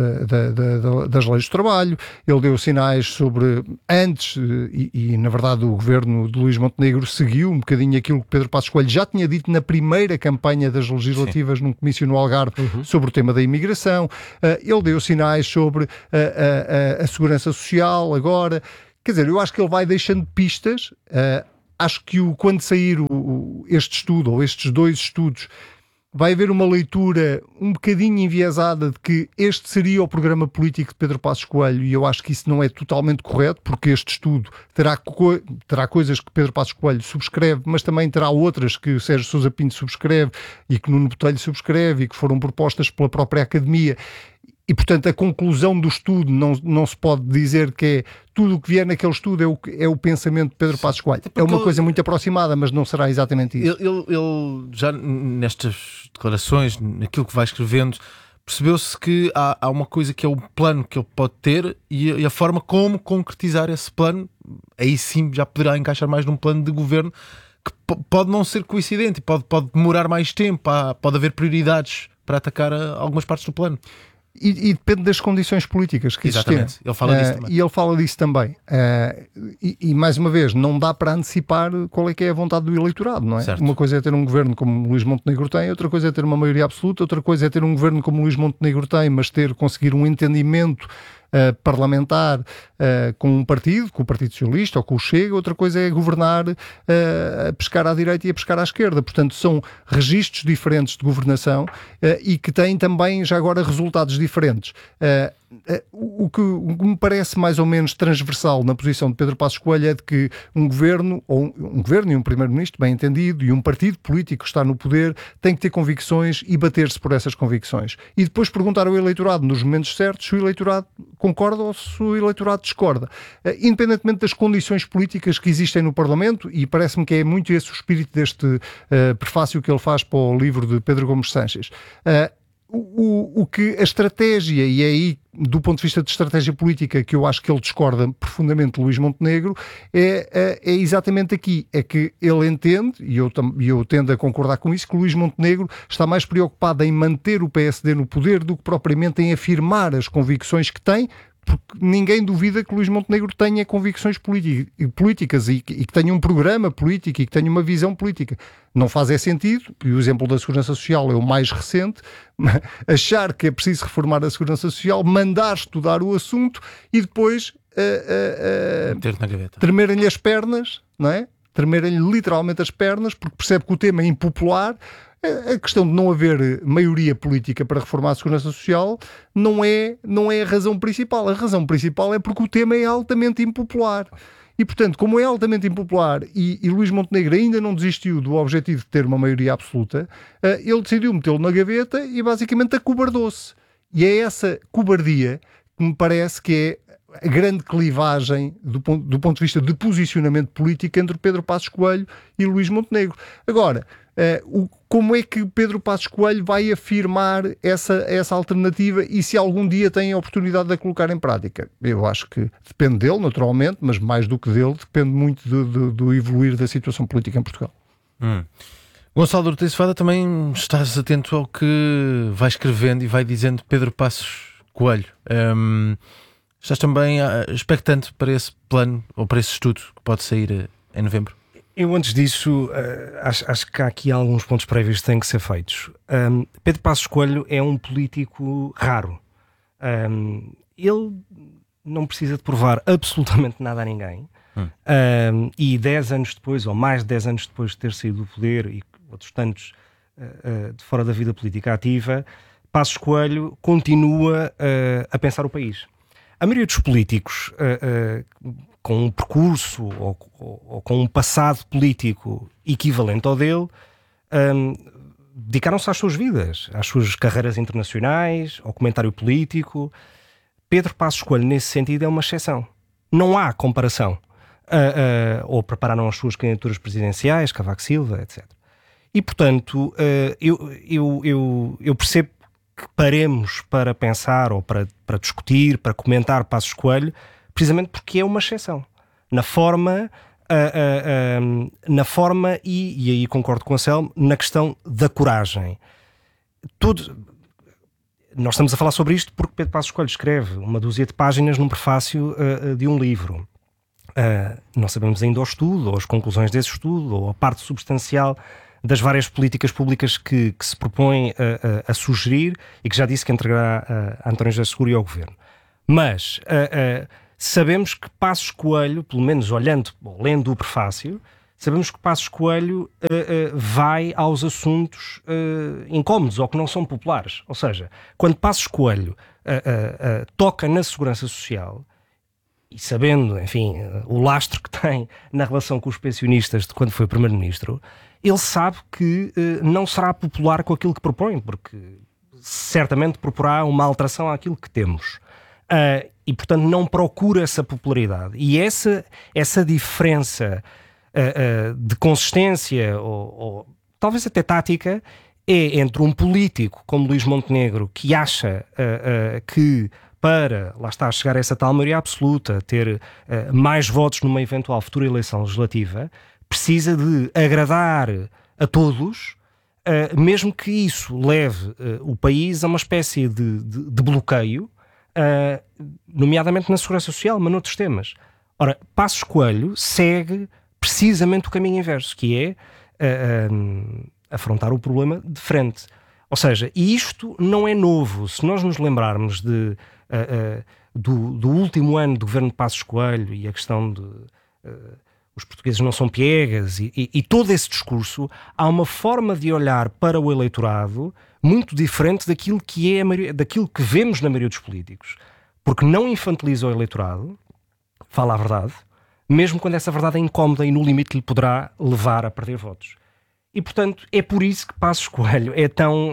das leis do trabalho, ele deu sinais sobre antes, e na verdade o governo de Luís Montenegro seguiu um bocadinho aquilo que Pedro Passos Coelho já tinha dito na primeira campanha das legislativas, num comício no Algarve, sobre o tema da imigração. Ele deu sinais sobre a segurança social agora. Quer dizer, eu acho que ele vai deixando pistas. Acho que quando sair este estudo, ou estes 2 estudos, vai haver uma leitura um bocadinho enviesada de que este seria o programa político de Pedro Passos Coelho, e eu acho que isso não é totalmente correto, porque este estudo terá coisas que Pedro Passos Coelho subscreve, mas também terá outras que o Sérgio Sousa Pinto subscreve e que Nuno Botelho subscreve e que foram propostas pela própria Academia. E, portanto, a conclusão do estudo não se pode dizer que é tudo o que vier naquele estudo é o pensamento de Pedro Passos Coelho. É uma coisa muito aproximada, mas não será exatamente isso. Ele já nestas declarações, naquilo que vai escrevendo, percebeu-se que há uma coisa que é o plano que ele pode ter e a forma como concretizar esse plano, aí sim já poderá encaixar mais num plano de governo que pode não ser coincidente, pode demorar mais tempo, pode haver prioridades para atacar algumas partes do plano. E depende das condições políticas que existem. Exatamente, ele fala disso também. E ele fala disso também. E mais uma vez, não dá para antecipar qual é que é a vontade do eleitorado, não é? Certo. Uma coisa é ter um governo como Luís Montenegro tem, outra coisa é ter uma maioria absoluta, outra coisa é ter um governo como Luís Montenegro tem, mas conseguir um entendimento parlamentar com um partido, com o Partido Socialista ou com o Chega. Outra coisa é governar a pescar à direita e a pescar à esquerda. Portanto, são registros diferentes de governação e que têm também já agora resultados diferentes. O que me parece mais ou menos transversal na posição de Pedro Passos Coelho é de que um governo e um primeiro-ministro bem entendido e um partido político que está no poder tem que ter convicções e bater-se por essas convicções. E depois perguntar ao eleitorado nos momentos certos se o eleitorado concorda ou se o eleitorado discorda. Independentemente das condições políticas que existem no Parlamento, e parece-me que é muito esse o espírito deste prefácio que ele faz para o livro de Pedro Gomes Sanches. O que a estratégia, e é aí do ponto de vista de estratégia política que eu acho que ele discorda profundamente de Luís Montenegro, é exatamente aqui, é que ele entende, e eu tendo a concordar com isso, que Luís Montenegro está mais preocupado em manter o PSD no poder do que propriamente em afirmar as convicções que tem, porque ninguém duvida que Luís Montenegro tenha convicções políticas e que tenha um programa político e que tenha uma visão política. Não faz sentido, e o exemplo da Segurança Social é o mais recente, achar que é preciso reformar a Segurança Social, mandar estudar o assunto e depois meter na gaveta. Tremerem-lhe as pernas, não é? Tremerem-lhe literalmente as pernas, porque percebe que o tema é impopular. A questão de não haver maioria política para reformar a Segurança Social não é a razão principal. A razão principal é porque o tema é altamente impopular. E, portanto, como é altamente impopular e Luís Montenegro ainda não desistiu do objetivo de ter uma maioria absoluta, ele decidiu metê-lo na gaveta e basicamente acobardou-se. E é essa cobardia que me parece que é a grande clivagem do ponto de vista de posicionamento político entre Pedro Passos Coelho e Luís Montenegro. Agora, como é que Pedro Passos Coelho vai afirmar essa alternativa e se algum dia tem a oportunidade de a colocar em prática? Eu acho que depende dele, naturalmente, mas mais do que dele, depende muito do evoluir da situação política em Portugal. Gonçalo Ortiz Fada, também estás atento ao que vai escrevendo e vai dizendo Pedro Passos Coelho. Estás também expectante para esse plano ou para esse estudo que pode sair em novembro? Eu, antes disso, acho que há aqui alguns pontos prévios que têm que ser feitos. Pedro Passos Coelho é um político raro. Ele não precisa de provar absolutamente nada a ninguém. E 10 anos depois, ou mais de 10 anos depois de ter saído do poder e outros tantos de fora da vida política ativa, Passos Coelho continua a pensar o país. A maioria dos políticos com um percurso ou com um passado político equivalente ao dele dedicaram-se às suas vidas, às suas carreiras internacionais, ao comentário político. Pedro Passos Coelho, nesse sentido, é uma exceção. Não há comparação. Ou prepararam as suas candidaturas presidenciais, Cavaco Silva, etc. E, portanto, eu percebo que paremos para pensar ou para discutir, para comentar Passos Coelho, precisamente porque é uma exceção. Na forma e aí concordo com o Anselmo, na questão da coragem. Nós estamos a falar sobre isto porque Pedro Passos Coelho escreve uma dúzia de páginas num prefácio de um livro. Não sabemos ainda o estudo, ou as conclusões desse estudo, ou a parte substancial das várias políticas públicas que se propõe a sugerir e que já disse que entregará a António José Seguro e ao Governo. Mas sabemos que Passos Coelho, pelo menos lendo o prefácio, sabemos que Passos Coelho vai aos assuntos incómodos ou que não são populares. Ou seja, quando Passos Coelho toca na segurança social, e sabendo, enfim, o lastro que tem na relação com os pensionistas de quando foi Primeiro-Ministro, ele sabe que não será popular com aquilo que propõe, porque certamente proporá uma alteração àquilo que temos. E, portanto, não procura essa popularidade. E essa diferença de consistência, ou talvez até tática, é entre um político como Luís Montenegro, que acha que para, lá está, chegar a essa tal maioria absoluta, ter mais votos numa eventual futura eleição legislativa, precisa de agradar a todos, mesmo que isso leve o país a uma espécie de bloqueio, nomeadamente na segurança social, mas noutros temas. Ora, Passos Coelho segue precisamente o caminho inverso, que é afrontar o problema de frente. Ou seja, e isto não é novo. Se nós nos lembrarmos do último ano do governo de Passos Coelho e a questão de os portugueses não são piegas e todo esse discurso, há uma forma de olhar para o eleitorado muito diferente daquilo que daquilo que vemos na maioria dos políticos. Porque não infantiliza o eleitorado, fala a verdade, mesmo quando essa verdade é incómoda e no limite lhe poderá levar a perder votos. E, portanto, é por isso que Passos Coelho é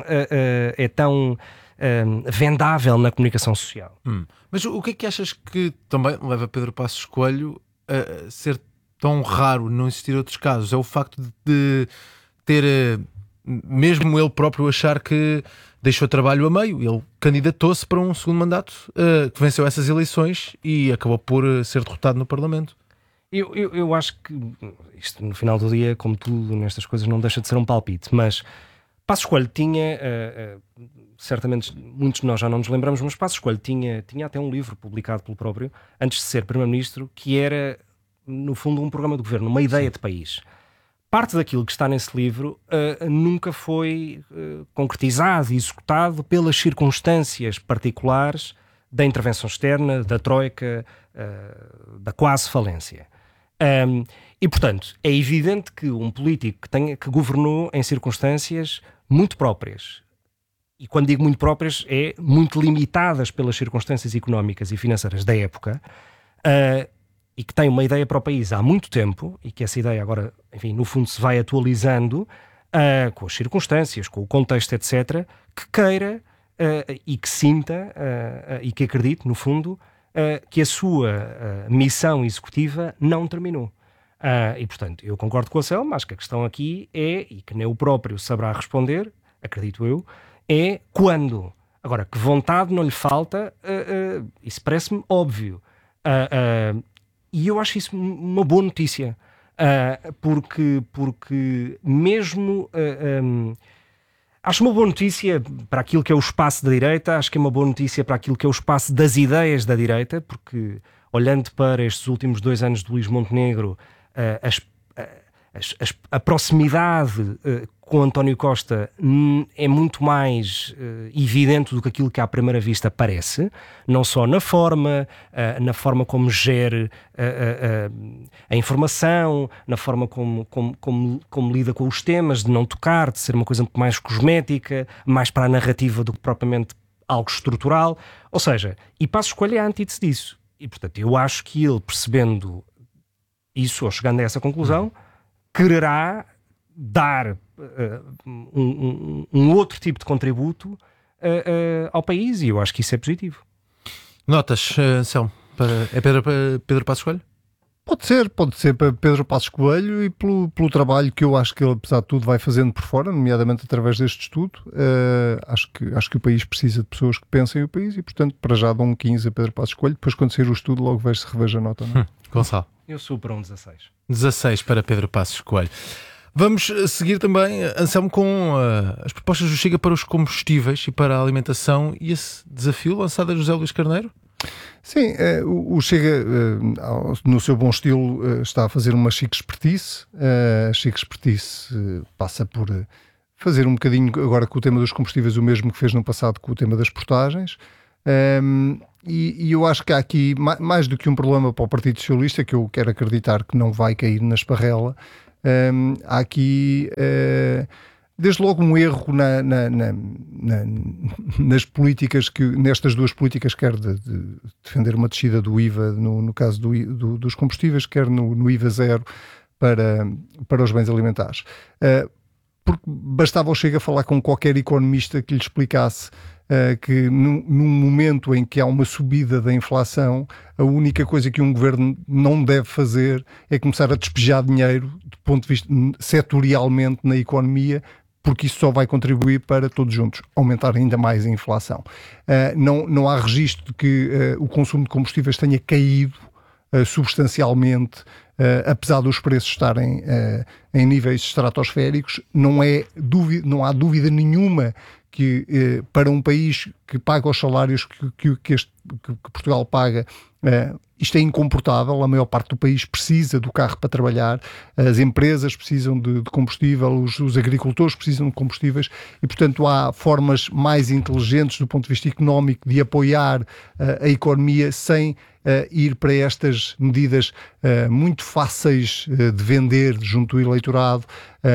tão vendável na comunicação social. Mas o que é que achas que também leva Pedro Passos Coelho a ser tão raro, não existir outros casos? É o facto de ter, mesmo ele próprio achar que deixou trabalho a meio. Ele candidatou-se para um segundo mandato, que venceu essas eleições e acabou por ser derrotado no Parlamento. Eu acho que isto, no final do dia, como tudo nestas coisas, não deixa de ser um palpite, mas Passos Coelho tinha, certamente muitos de nós já não nos lembramos, mas Passos Coelho tinha até um livro publicado pelo próprio, antes de ser Primeiro-Ministro, que era, no fundo, um programa de governo, uma ideia de país. Parte daquilo que está nesse livro nunca foi concretizado e executado pelas circunstâncias particulares da intervenção externa, da troika, da quase falência. E, portanto, é evidente que um político que governou em circunstâncias muito próprias, e quando digo muito próprias, é muito limitadas pelas circunstâncias económicas e financeiras da época, e que tem uma ideia para o país há muito tempo, e que essa ideia agora, enfim, no fundo se vai atualizando com as circunstâncias, com o contexto, etc., que queira e que sinta e que acredite, no fundo, que a sua missão executiva não terminou. E, portanto, eu concordo com a Anselmo, acho que a questão aqui é, e que nem o próprio saberá responder, acredito eu, é quando. Agora, que vontade não lhe falta, isso parece-me óbvio. E eu acho isso uma boa notícia, porque mesmo... acho uma boa notícia para aquilo que é o espaço da direita, acho que é uma boa notícia para aquilo que é o espaço das ideias da direita, porque, olhando para estes últimos 2 anos de Luís Montenegro, a proximidade com António Costa é muito mais evidente do que aquilo que à primeira vista parece, não só na forma como gere a informação, na forma como lida com os temas, de não tocar, de ser uma coisa muito mais cosmética, mais para a narrativa do que propriamente algo estrutural. Ou seja, e Passos Coelho é a antítese disso. E, portanto, eu acho que ele, percebendo isso, ou chegando a essa conclusão, quererá dar um outro tipo de contributo ao país, e eu acho que isso é positivo. Notas, Anselmo, é Pedro Passos Coelho? Pode ser para Pedro Passos Coelho e pelo trabalho que eu acho que ele, apesar de tudo, vai fazendo por fora, nomeadamente através deste estudo. Acho que o país precisa de pessoas que pensem o país e, portanto, para já dou um 15 a Pedro Passos Coelho. Depois, quando sair o estudo, logo vejo se reveja a nota. Não? Gonçalo? Eu sou para um 16. 16 para Pedro Passos Coelho. Vamos seguir também, Anselmo, com as propostas do Chega para os combustíveis e para a alimentação e esse desafio lançado a José Luís Carneiro? Sim, o Chega, no seu bom estilo, está a fazer uma chique expertise. A chique expertise passa por fazer um bocadinho, agora com o tema dos combustíveis, o mesmo que fez no passado com o tema das portagens. E eu acho que há aqui, mais do que um problema para o Partido Socialista, que eu quero acreditar que não vai cair na esparrela, há aqui... desde logo um erro nas políticas, nestas duas políticas, quer de defender uma descida do IVA, no caso dos combustíveis, quer no IVA zero para os bens alimentares. Porque bastava o Chega falar com qualquer economista que lhe explicasse que num momento em que há uma subida da inflação, a única coisa que um governo não deve fazer é começar a despejar dinheiro, do ponto de vista setorialmente na economia, porque isso só vai contribuir para todos juntos aumentar ainda mais a inflação. Não há registro de que o consumo de combustíveis tenha caído substancialmente, apesar dos preços estarem em níveis estratosféricos. Não há dúvida nenhuma que para um país que paga os salários que Portugal paga, isto é incomportável. A maior parte do país precisa do carro para trabalhar, as empresas precisam de combustível, os agricultores precisam de combustíveis e, portanto, há formas mais inteligentes do ponto de vista económico de apoiar a economia sem ir para estas medidas muito fáceis de vender junto do eleitorado,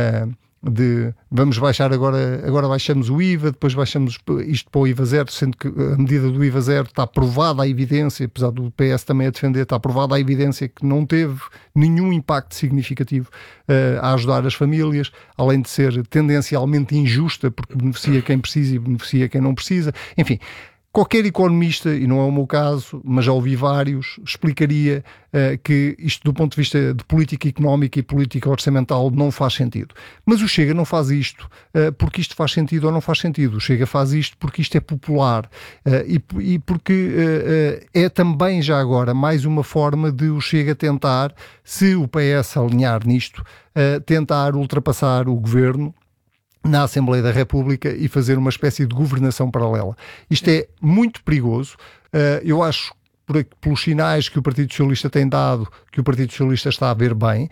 de vamos baixar agora baixamos o IVA, depois baixamos isto para o IVA zero, sendo que a medida do IVA zero está provada a evidência, apesar do PS também a defender, está provada a evidência que não teve nenhum impacto significativo a ajudar as famílias, além de ser tendencialmente injusta, porque beneficia quem precisa e beneficia quem não precisa. Enfim, qualquer economista, e não é o meu caso, mas já ouvi vários, explicaria que isto, do ponto de vista de política económica e política orçamental, não faz sentido. Mas o Chega não faz isto porque isto faz sentido ou não faz sentido. O Chega faz isto porque isto é popular e porque é também, já agora, mais uma forma de o Chega tentar, se o PS alinhar nisto, tentar ultrapassar o governo na Assembleia da República e fazer uma espécie de governação paralela. Isto é muito perigoso. Eu acho, pelos sinais que o Partido Socialista tem dado, que o Partido Socialista está a ver bem.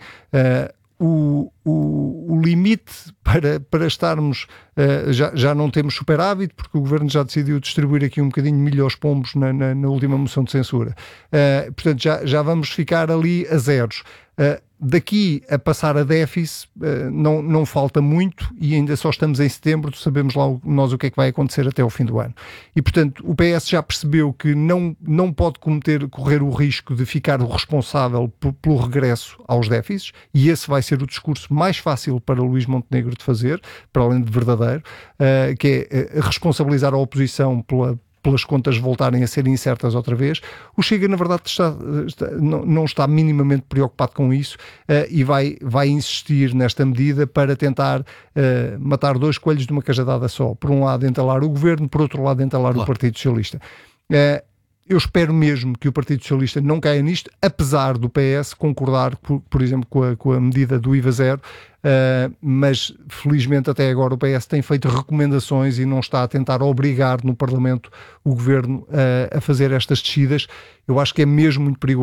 O limite para estarmos, já não temos superávit, porque o Governo já decidiu distribuir aqui um bocadinho milho aos pombos na última moção de censura. Portanto, já vamos ficar ali a zeros. Daqui a passar a déficit não falta muito e ainda só estamos em setembro, sabemos lá nós o que é que vai acontecer até ao fim do ano. E, portanto, o PS já percebeu que não pode correr o risco de ficar o responsável pelo regresso aos déficits, e esse vai ser o discurso mais fácil para Luís Montenegro de fazer, para além de verdadeiro, que é responsabilizar a oposição pelas contas voltarem a ser incertas outra vez. O Chega, na verdade, não está minimamente preocupado com isso e vai insistir nesta medida para tentar matar dois coelhos de uma cajadada só. Por um lado, entalar o Governo, por outro lado, entalar o Partido Socialista. Eu espero mesmo que o Partido Socialista não caia nisto, apesar do PS concordar, por exemplo, com a medida do IVA zero, mas felizmente até agora o PS tem feito recomendações e não está a tentar obrigar no Parlamento o Governo a fazer estas descidas. Eu acho que é mesmo muito perigoso.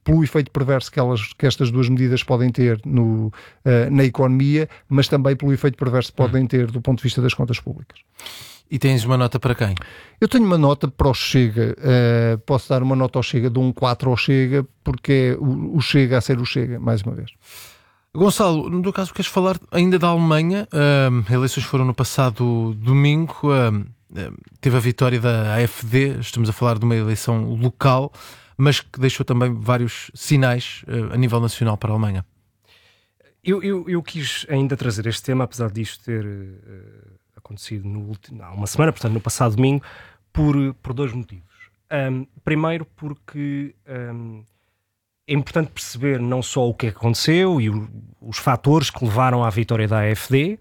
pelo efeito perverso que estas duas medidas podem ter na economia, mas também pelo efeito perverso que podem ter do ponto de vista das contas públicas. E tens uma nota para quem? Eu tenho uma nota para o Chega. Posso dar uma nota ao Chega, dou um 4 ao Chega, porque é o Chega a ser o Chega, mais uma vez. Gonçalo, no teu caso queres falar ainda da Alemanha? Eleições foram no passado domingo, teve a vitória da AfD, estamos a falar de uma eleição local, mas que deixou também vários sinais a nível nacional para a Alemanha. Eu quis ainda trazer este tema, apesar disto ter acontecido há uma semana, portanto no passado domingo, por dois motivos. Primeiro porque é importante perceber não só o que aconteceu e os fatores que levaram à vitória da AfD.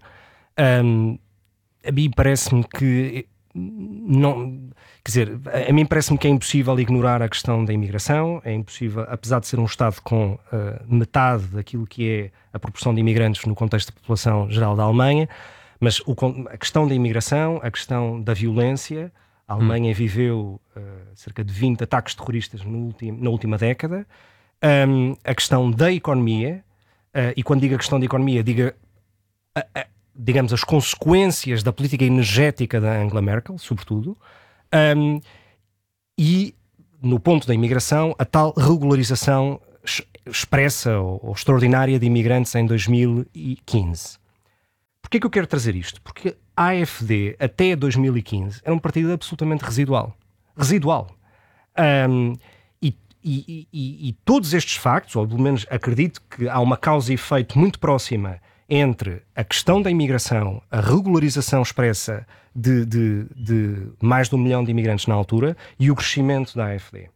A mim parece-me que a mim parece-me que é impossível ignorar a questão da imigração. É impossível, apesar de ser um Estado com metade daquilo que é a proporção de imigrantes no contexto da população geral da Alemanha, mas a questão da imigração, a questão da violência. A Alemanha viveu cerca de 20 ataques terroristas na última década. A questão da economia, e quando digo a questão da economia, digamos as consequências da política energética da Angela Merkel, sobretudo, e no ponto da imigração, a tal regularização expressa ou extraordinária de imigrantes em 2015. Porquê é que eu quero trazer isto? Porque a AfD, até 2015, era um partido absolutamente residual. E todos estes factos, ou pelo menos acredito que há uma causa e efeito muito próxima entre a questão da imigração, a regularização expressa de mais de 1 milhão de imigrantes na altura e o crescimento da AfD.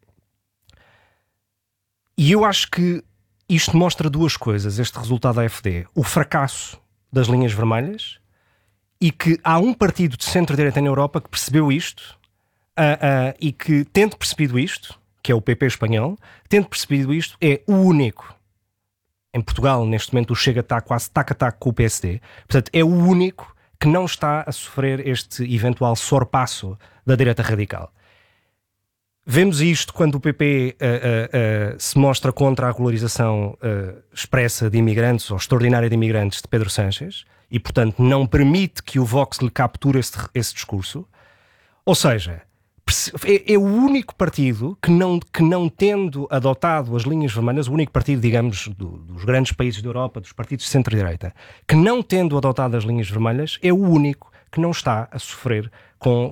E eu acho que isto mostra duas coisas, este resultado da AfD. O fracasso das linhas vermelhas e que há um partido de centro-direita na Europa que percebeu isto e que, tendo percebido isto, que é o PP espanhol, tendo percebido isto, é o único. Em Portugal, neste momento, o Chega está quase tac a tac com o PSD. Portanto, é o único que não está a sofrer este eventual sorpasso da direita radical. Vemos isto quando o PP se mostra contra a regularização expressa de imigrantes, ou extraordinária de imigrantes, de Pedro Sánchez, e, portanto, não permite que o Vox lhe capture esse discurso. Ou seja, é o único partido que não tendo adotado as linhas vermelhas, o único partido, digamos, dos grandes países da Europa, dos partidos de centro-direita, que não tendo adotado as linhas vermelhas, é o único que não está a sofrer com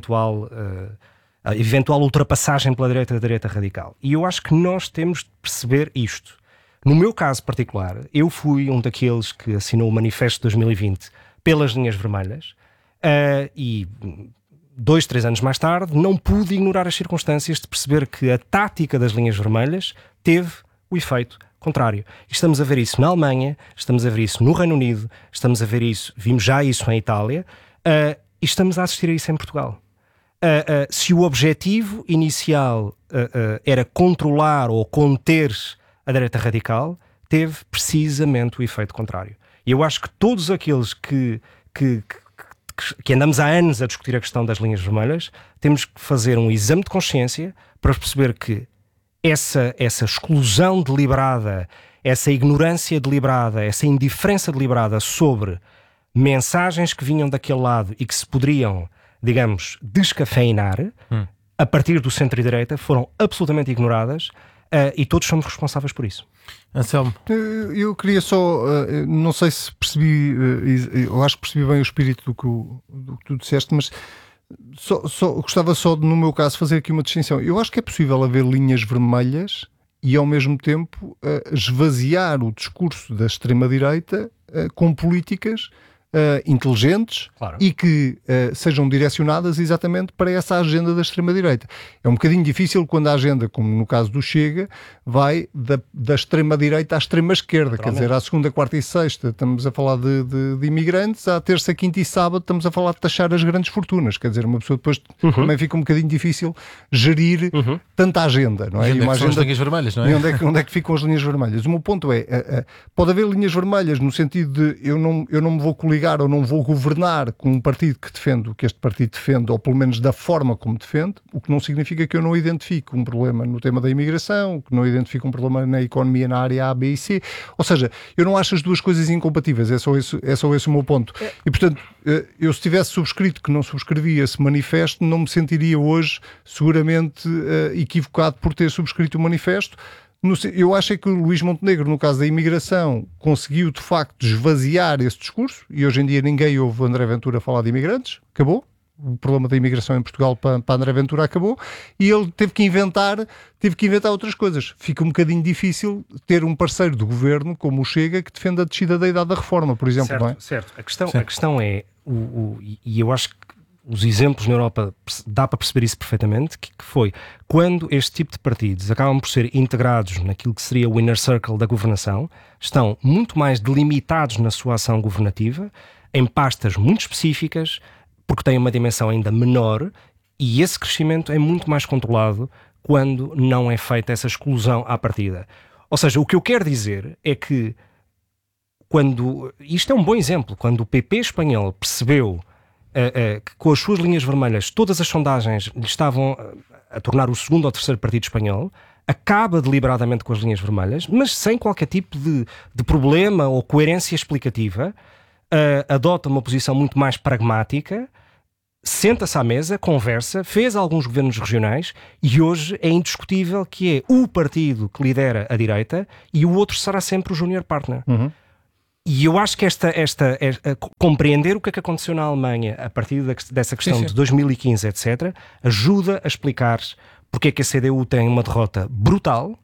a eventual ultrapassagem pela direita da direita radical. E eu acho que nós temos de perceber isto. No meu caso particular, eu fui um daqueles que assinou o Manifesto de 2020 pelas linhas vermelhas e 2, 3 anos mais tarde, não pude ignorar as circunstâncias de perceber que a tática das linhas vermelhas teve o efeito contrário. E estamos a ver isso na Alemanha, estamos a ver isso no Reino Unido, estamos a ver isso, vimos já isso em Itália, e estamos a assistir a isso em Portugal. Se o objetivo inicial era controlar ou conter a direita radical, teve precisamente o efeito contrário. E eu acho que todos aqueles que andamos há anos a discutir a questão das linhas vermelhas, temos que fazer um exame de consciência para perceber que essa exclusão deliberada, essa ignorância deliberada, essa indiferença deliberada sobre mensagens que vinham daquele lado e que se poderiam, digamos, descafeinar a partir do centro-direita, foram absolutamente ignoradas e todos somos responsáveis por isso. Anselmo? Eu queria só, não sei se percebi, eu acho que percebi bem o espírito do que tu disseste, mas gostava só de, no meu caso, fazer aqui uma distinção. Eu acho que é possível haver linhas vermelhas e, ao mesmo tempo, esvaziar o discurso da extrema-direita com políticas inteligentes, claro, e que sejam direcionadas exatamente para essa agenda da extrema-direita. É um bocadinho difícil quando a agenda, como no caso do Chega, vai da extrema-direita à extrema-esquerda. Quer dizer, à segunda, quarta e sexta estamos a falar de imigrantes, à terça, quinta e sábado estamos a falar de taxar as grandes fortunas. Quer dizer, uma pessoa depois também fica um bocadinho difícil gerir tanta agenda, não é? E onde é que são as linhas vermelhas, não é? E onde é que ficam as linhas vermelhas? O meu ponto é, pode haver linhas vermelhas no sentido de eu não me vou coligar coligar ou não vou governar com um partido que defende o que este partido defende, ou pelo menos da forma como defende, o que não significa que eu não identifique um problema no tema da imigração, que não identifique um problema na economia na área A, B e C. Ou seja, eu não acho as duas coisas incompatíveis, é só esse o meu ponto. E, portanto, eu se tivesse subscrito, que não subscrevi esse manifesto, não me sentiria hoje seguramente equivocado por ter subscrito o manifesto. Eu acho que o Luís Montenegro, no caso da imigração, conseguiu de facto esvaziar esse discurso, e hoje em dia ninguém ouve André Ventura falar de imigrantes, acabou. O problema da imigração em Portugal para André Ventura acabou, e ele teve que inventar outras coisas. Fica um bocadinho difícil ter um parceiro do governo como o Chega que defenda a descida da idade da reforma, por exemplo. Certo, não é? Certo. A questão é, e eu acho que os exemplos na Europa dá para perceber isso perfeitamente, que foi quando este tipo de partidos acabam por ser integrados naquilo que seria o inner circle da governação, estão muito mais delimitados na sua ação governativa, em pastas muito específicas, porque têm uma dimensão ainda menor, e esse crescimento é muito mais controlado quando não é feita essa exclusão à partida. Ou seja, o que eu quero dizer é que isto é um bom exemplo, quando o PP espanhol percebeu que com as suas linhas vermelhas todas as sondagens lhe estavam a tornar o segundo ou terceiro partido espanhol, acaba deliberadamente com as linhas vermelhas, mas sem qualquer tipo de problema ou coerência explicativa, adota uma posição muito mais pragmática, senta-se à mesa, conversa, fez alguns governos regionais, e hoje é indiscutível que é o partido que lidera a direita e o outro será sempre o junior partner. Uhum. E eu acho que compreender o que é que aconteceu na Alemanha a partir dessa questão de 2015, etc., ajuda a explicar porque é que a CDU tem uma derrota brutal,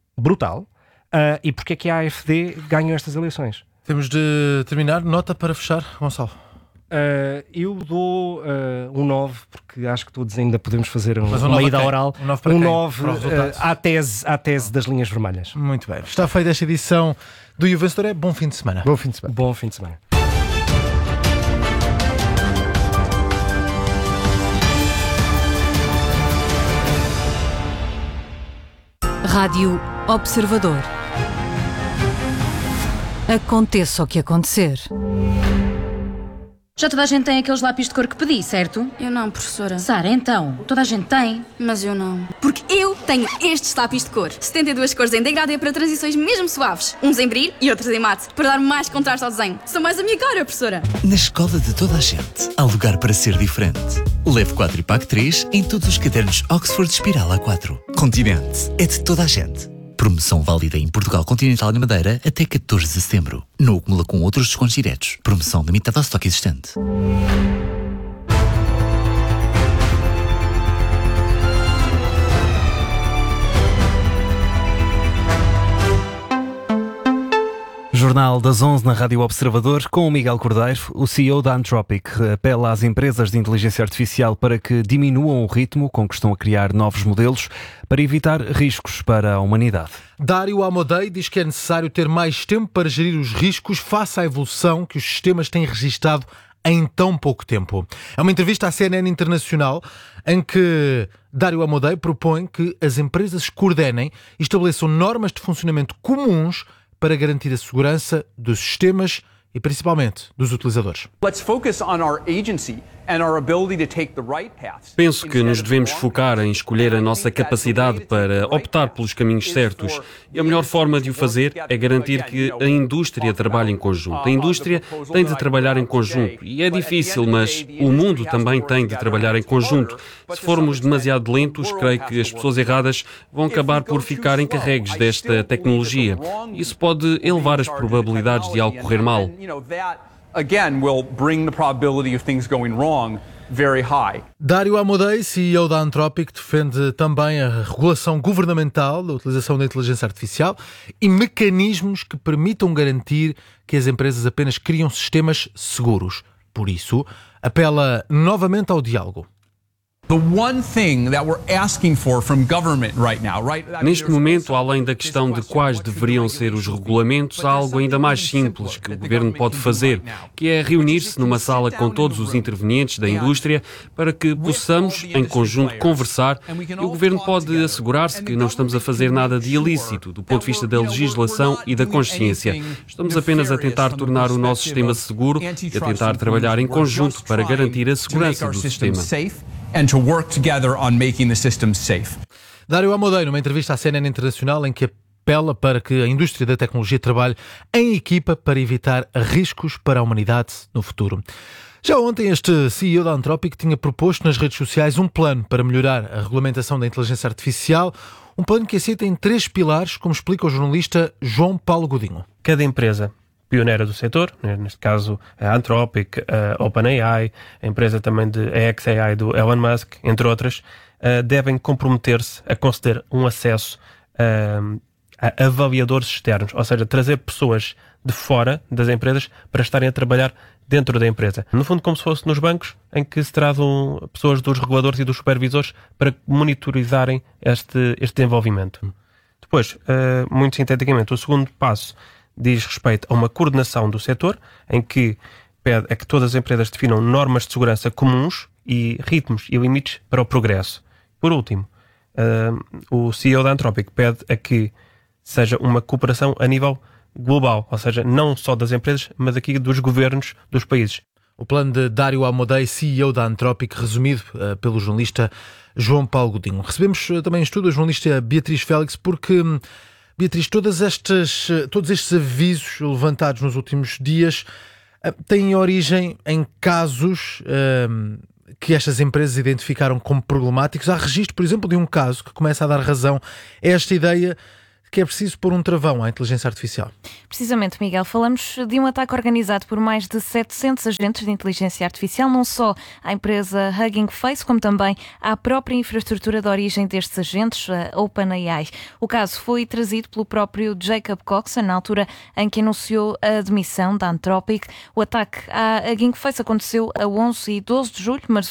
e porque é que a AfD ganhou estas eleições. Temos de terminar. Nota para fechar, Gonçalo. Eu dou um 9, porque acho que todos ainda podemos fazer uma ida oral. Um 9 à tese das linhas vermelhas. Muito bem. Está feita esta edição do E o Vencedor é. Bom fim de semana. Bom fim de semana. Bom fim de semana. Rádio Observador. Aconteça o que acontecer. Já toda a gente tem aqueles lápis de cor que pedi, certo? Eu não, professora. Sara, então, toda a gente tem. Mas eu não. Porque eu tenho estes lápis de cor. 72 cores em degradê para transições mesmo suaves. Uns em brilho e outros em mate, para dar mais contraste ao desenho. São mais a minha cara, professora. Na escola de toda a gente, há lugar para ser diferente. Leve 4 e pague 3 em todos os cadernos Oxford Espiral A4. Continente é de toda a gente. Promoção válida em Portugal Continental e na Madeira até 14 de setembro. Não acumula com outros descontos diretos. Promoção limitada ao estoque existente. Jornal das 11 na Rádio Observador com o Miguel Cordeiro. O CEO da Anthropic apela às empresas de inteligência artificial para que diminuam o ritmo com que estão a criar novos modelos para evitar riscos para a humanidade. Dário Amodei diz que é necessário ter mais tempo para gerir os riscos face à evolução que os sistemas têm registado em tão pouco tempo. É uma entrevista à CNN Internacional em que Dário Amodei propõe que as empresas coordenem e estabeleçam normas de funcionamento comuns para garantir a segurança dos sistemas e principalmente dos utilizadores. Penso que nos devemos focar em escolher a nossa capacidade para optar pelos caminhos certos. E a melhor forma de o fazer é garantir que a indústria trabalhe em conjunto. A indústria tem de trabalhar em conjunto. E é difícil, mas o mundo também tem de trabalhar em conjunto. Se formos demasiado lentos, creio que as pessoas erradas vão acabar por ficar encarregues desta tecnologia. Isso pode elevar as probabilidades de algo correr mal. Again, will bring the probability of things going wrong very high. Dário Amodei, CEO da Anthropic, defende também a regulação governamental da utilização da inteligência artificial e mecanismos que permitam garantir que as empresas apenas criam sistemas seguros. Por isso, apela novamente ao diálogo. Neste momento, além da questão de quais deveriam ser os regulamentos, há algo ainda mais simples que o Governo pode fazer, que é reunir-se numa sala com todos os intervenientes da indústria para que possamos, em conjunto, conversar, e o Governo pode assegurar-se que não estamos a fazer nada de ilícito do ponto de vista da legislação e da consciência. Estamos apenas a tentar tornar o nosso sistema seguro e a tentar trabalhar em conjunto para garantir a segurança do sistema. And to work together on making the system safe. Dário Amodei, numa entrevista à CNN Internacional, em que apela para que a indústria da tecnologia trabalhe em equipa para evitar riscos para a humanidade no futuro. Já ontem, este CEO da Anthropic tinha proposto nas redes sociais um plano para melhorar a regulamentação da inteligência artificial, um plano que assenta em 3 pilares, como explica o jornalista João Paulo Godinho. Cada empresa pioneira do setor, neste caso a Anthropic, a OpenAI, a empresa também de xAI do Elon Musk, entre outras, devem comprometer-se a conceder um acesso a avaliadores externos, ou seja, trazer pessoas de fora das empresas para estarem a trabalhar dentro da empresa. No fundo, como se fosse nos bancos, em que se trazem pessoas dos reguladores e dos supervisores para monitorizarem este desenvolvimento. Depois, muito sinteticamente, o segundo passo diz respeito a uma coordenação do setor, em que pede a que todas as empresas definam normas de segurança comuns e ritmos e limites para o progresso. Por último, o CEO da Anthropic pede a que seja uma cooperação a nível global, ou seja, não só das empresas, mas aqui dos governos dos países. O plano de Dário Amodei, CEO da Anthropic, resumido pelo jornalista João Paulo Godinho. Recebemos também em estudo a jornalista Beatriz Félix, porque... Beatriz, todos estes avisos levantados nos últimos dias têm origem em casos que estas empresas identificaram como problemáticos. Há registro, por exemplo, de um caso que começa a dar razão a esta ideia de que é preciso pôr um travão à inteligência artificial. Precisamente, Miguel, falamos de um ataque organizado por mais de 700 agentes de inteligência artificial, não só à empresa Hugging Face, como também à própria infraestrutura de origem destes agentes, a OpenAI. O caso foi trazido pelo próprio Jacob Coxon, na altura em que anunciou a demissão da Anthropic. O ataque à Hugging Face aconteceu a 11 e 12 de julho,